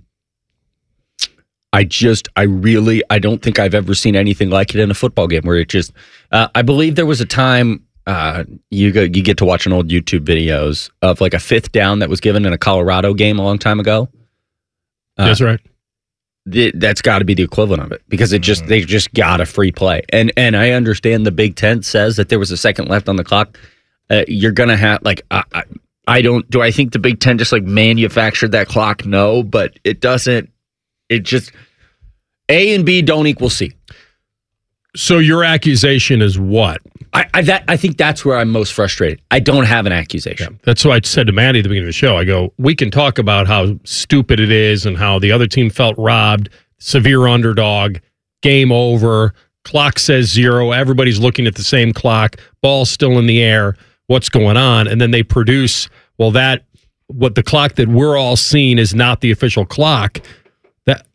[SPEAKER 8] I just, I really, I don't think I've ever seen anything like it in a football game where it just, uh, I believe there was a time, uh, you go, you get to watch an old YouTube videos of like a fifth down that was given in a Colorado game a long time ago.
[SPEAKER 16] Uh, That's right.
[SPEAKER 8] Th- that's got to be the equivalent of it because it just, they just got a free play. And, and I understand the Big Ten says that there was a second left on the clock. Uh, you're going to have like, I, I I don't, do I think the Big Ten just like manufactured that clock? No, but it doesn't, it just, A and B don't equal C.
[SPEAKER 16] So your accusation is what?
[SPEAKER 8] I I, that, I think that's where I'm most frustrated. I don't have an accusation.
[SPEAKER 16] Yeah, that's what I said to Maddie at the beginning of the show. I go, we can talk about how stupid it is and how the other team felt robbed, severe underdog, game over, clock says zero, everybody's looking at the same clock, ball's still in the air. What's going on, and then they produce, well, that, what the clock that we're all seeing is not the official clock. That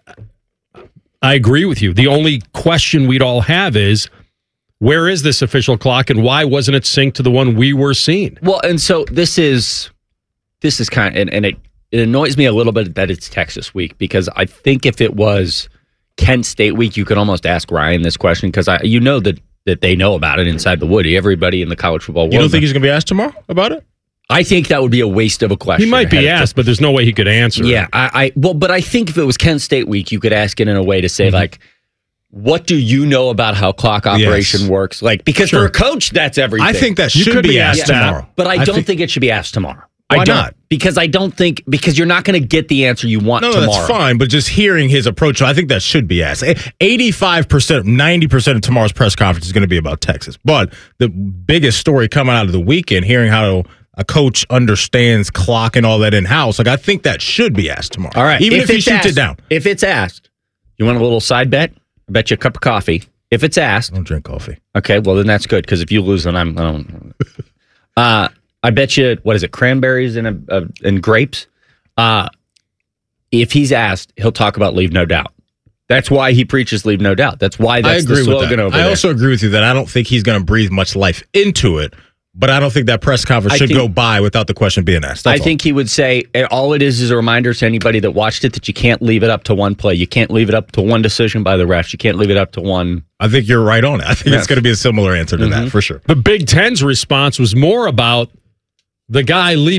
[SPEAKER 16] I agree with you. The only question we'd all have is, where is this official clock, and why wasn't it synced to the one we were seeing?
[SPEAKER 8] Well, and so this is, this is kind of, and, and it, it annoys me a little bit that it's Texas week, because I think if it was Kent State week, you could almost ask Ryan this question, because I, you know that that they know about it inside the Woody. Everybody in the college football world.
[SPEAKER 17] You don't think he's going to be asked tomorrow about it?
[SPEAKER 8] I think that would be a waste of a question.
[SPEAKER 16] He might be asked, but there's no way he could answer.
[SPEAKER 8] Yeah, I, I well, but I think if it was Kent State week, you could ask it in a way to say, mm-hmm. like, what do you know about how clock operation yes. works? Like, because sure. for a coach, that's everything.
[SPEAKER 17] I think that should be, be asked yeah. tomorrow.
[SPEAKER 8] But I,
[SPEAKER 17] I
[SPEAKER 8] don't
[SPEAKER 17] think,
[SPEAKER 8] think it should be asked tomorrow.
[SPEAKER 17] Why
[SPEAKER 8] I don't,
[SPEAKER 17] not?
[SPEAKER 8] Because I don't think because you're not going to get the answer you want
[SPEAKER 17] No,
[SPEAKER 8] tomorrow.
[SPEAKER 17] that's fine. But just hearing his approach, I think that should be asked. eighty-five percent, ninety percent of tomorrow's press conference is going to be about Texas. But the biggest story coming out of the weekend, hearing how a coach understands clock and all that in house, like I think that should be asked tomorrow.
[SPEAKER 8] All right,
[SPEAKER 17] even if, if he
[SPEAKER 8] it's
[SPEAKER 17] shoots
[SPEAKER 8] asked,
[SPEAKER 17] it down.
[SPEAKER 8] If it's asked, you want a little side bet? I bet you a cup of coffee. If it's asked,
[SPEAKER 17] I don't drink coffee.
[SPEAKER 8] Okay, well then that's good because if you lose, then I'm. I don't. uh, I bet you what is it? Cranberries and a, a, and grapes. Uh, if he's asked, he'll talk about leave no doubt. That's why he preaches leave no doubt. That's why that's
[SPEAKER 17] I agree
[SPEAKER 8] the slogan
[SPEAKER 17] with that.
[SPEAKER 8] over
[SPEAKER 17] I
[SPEAKER 8] there.
[SPEAKER 17] also agree with you that I don't think he's going to breathe much life into it. But I don't think that press conference
[SPEAKER 8] I
[SPEAKER 17] should
[SPEAKER 8] think,
[SPEAKER 17] go by without the question being asked. That's
[SPEAKER 8] I think
[SPEAKER 17] all.
[SPEAKER 8] he would say all it is is a reminder to anybody that watched it that you can't leave it up to one play. You can't leave it up to one decision by the refs. You can't leave it up to one.
[SPEAKER 17] I think you're right on it. I think
[SPEAKER 8] Yes.
[SPEAKER 17] it's going to be a similar answer to
[SPEAKER 8] Mm-hmm.
[SPEAKER 17] that for sure.
[SPEAKER 16] The Big Ten's response was more about the guy leaving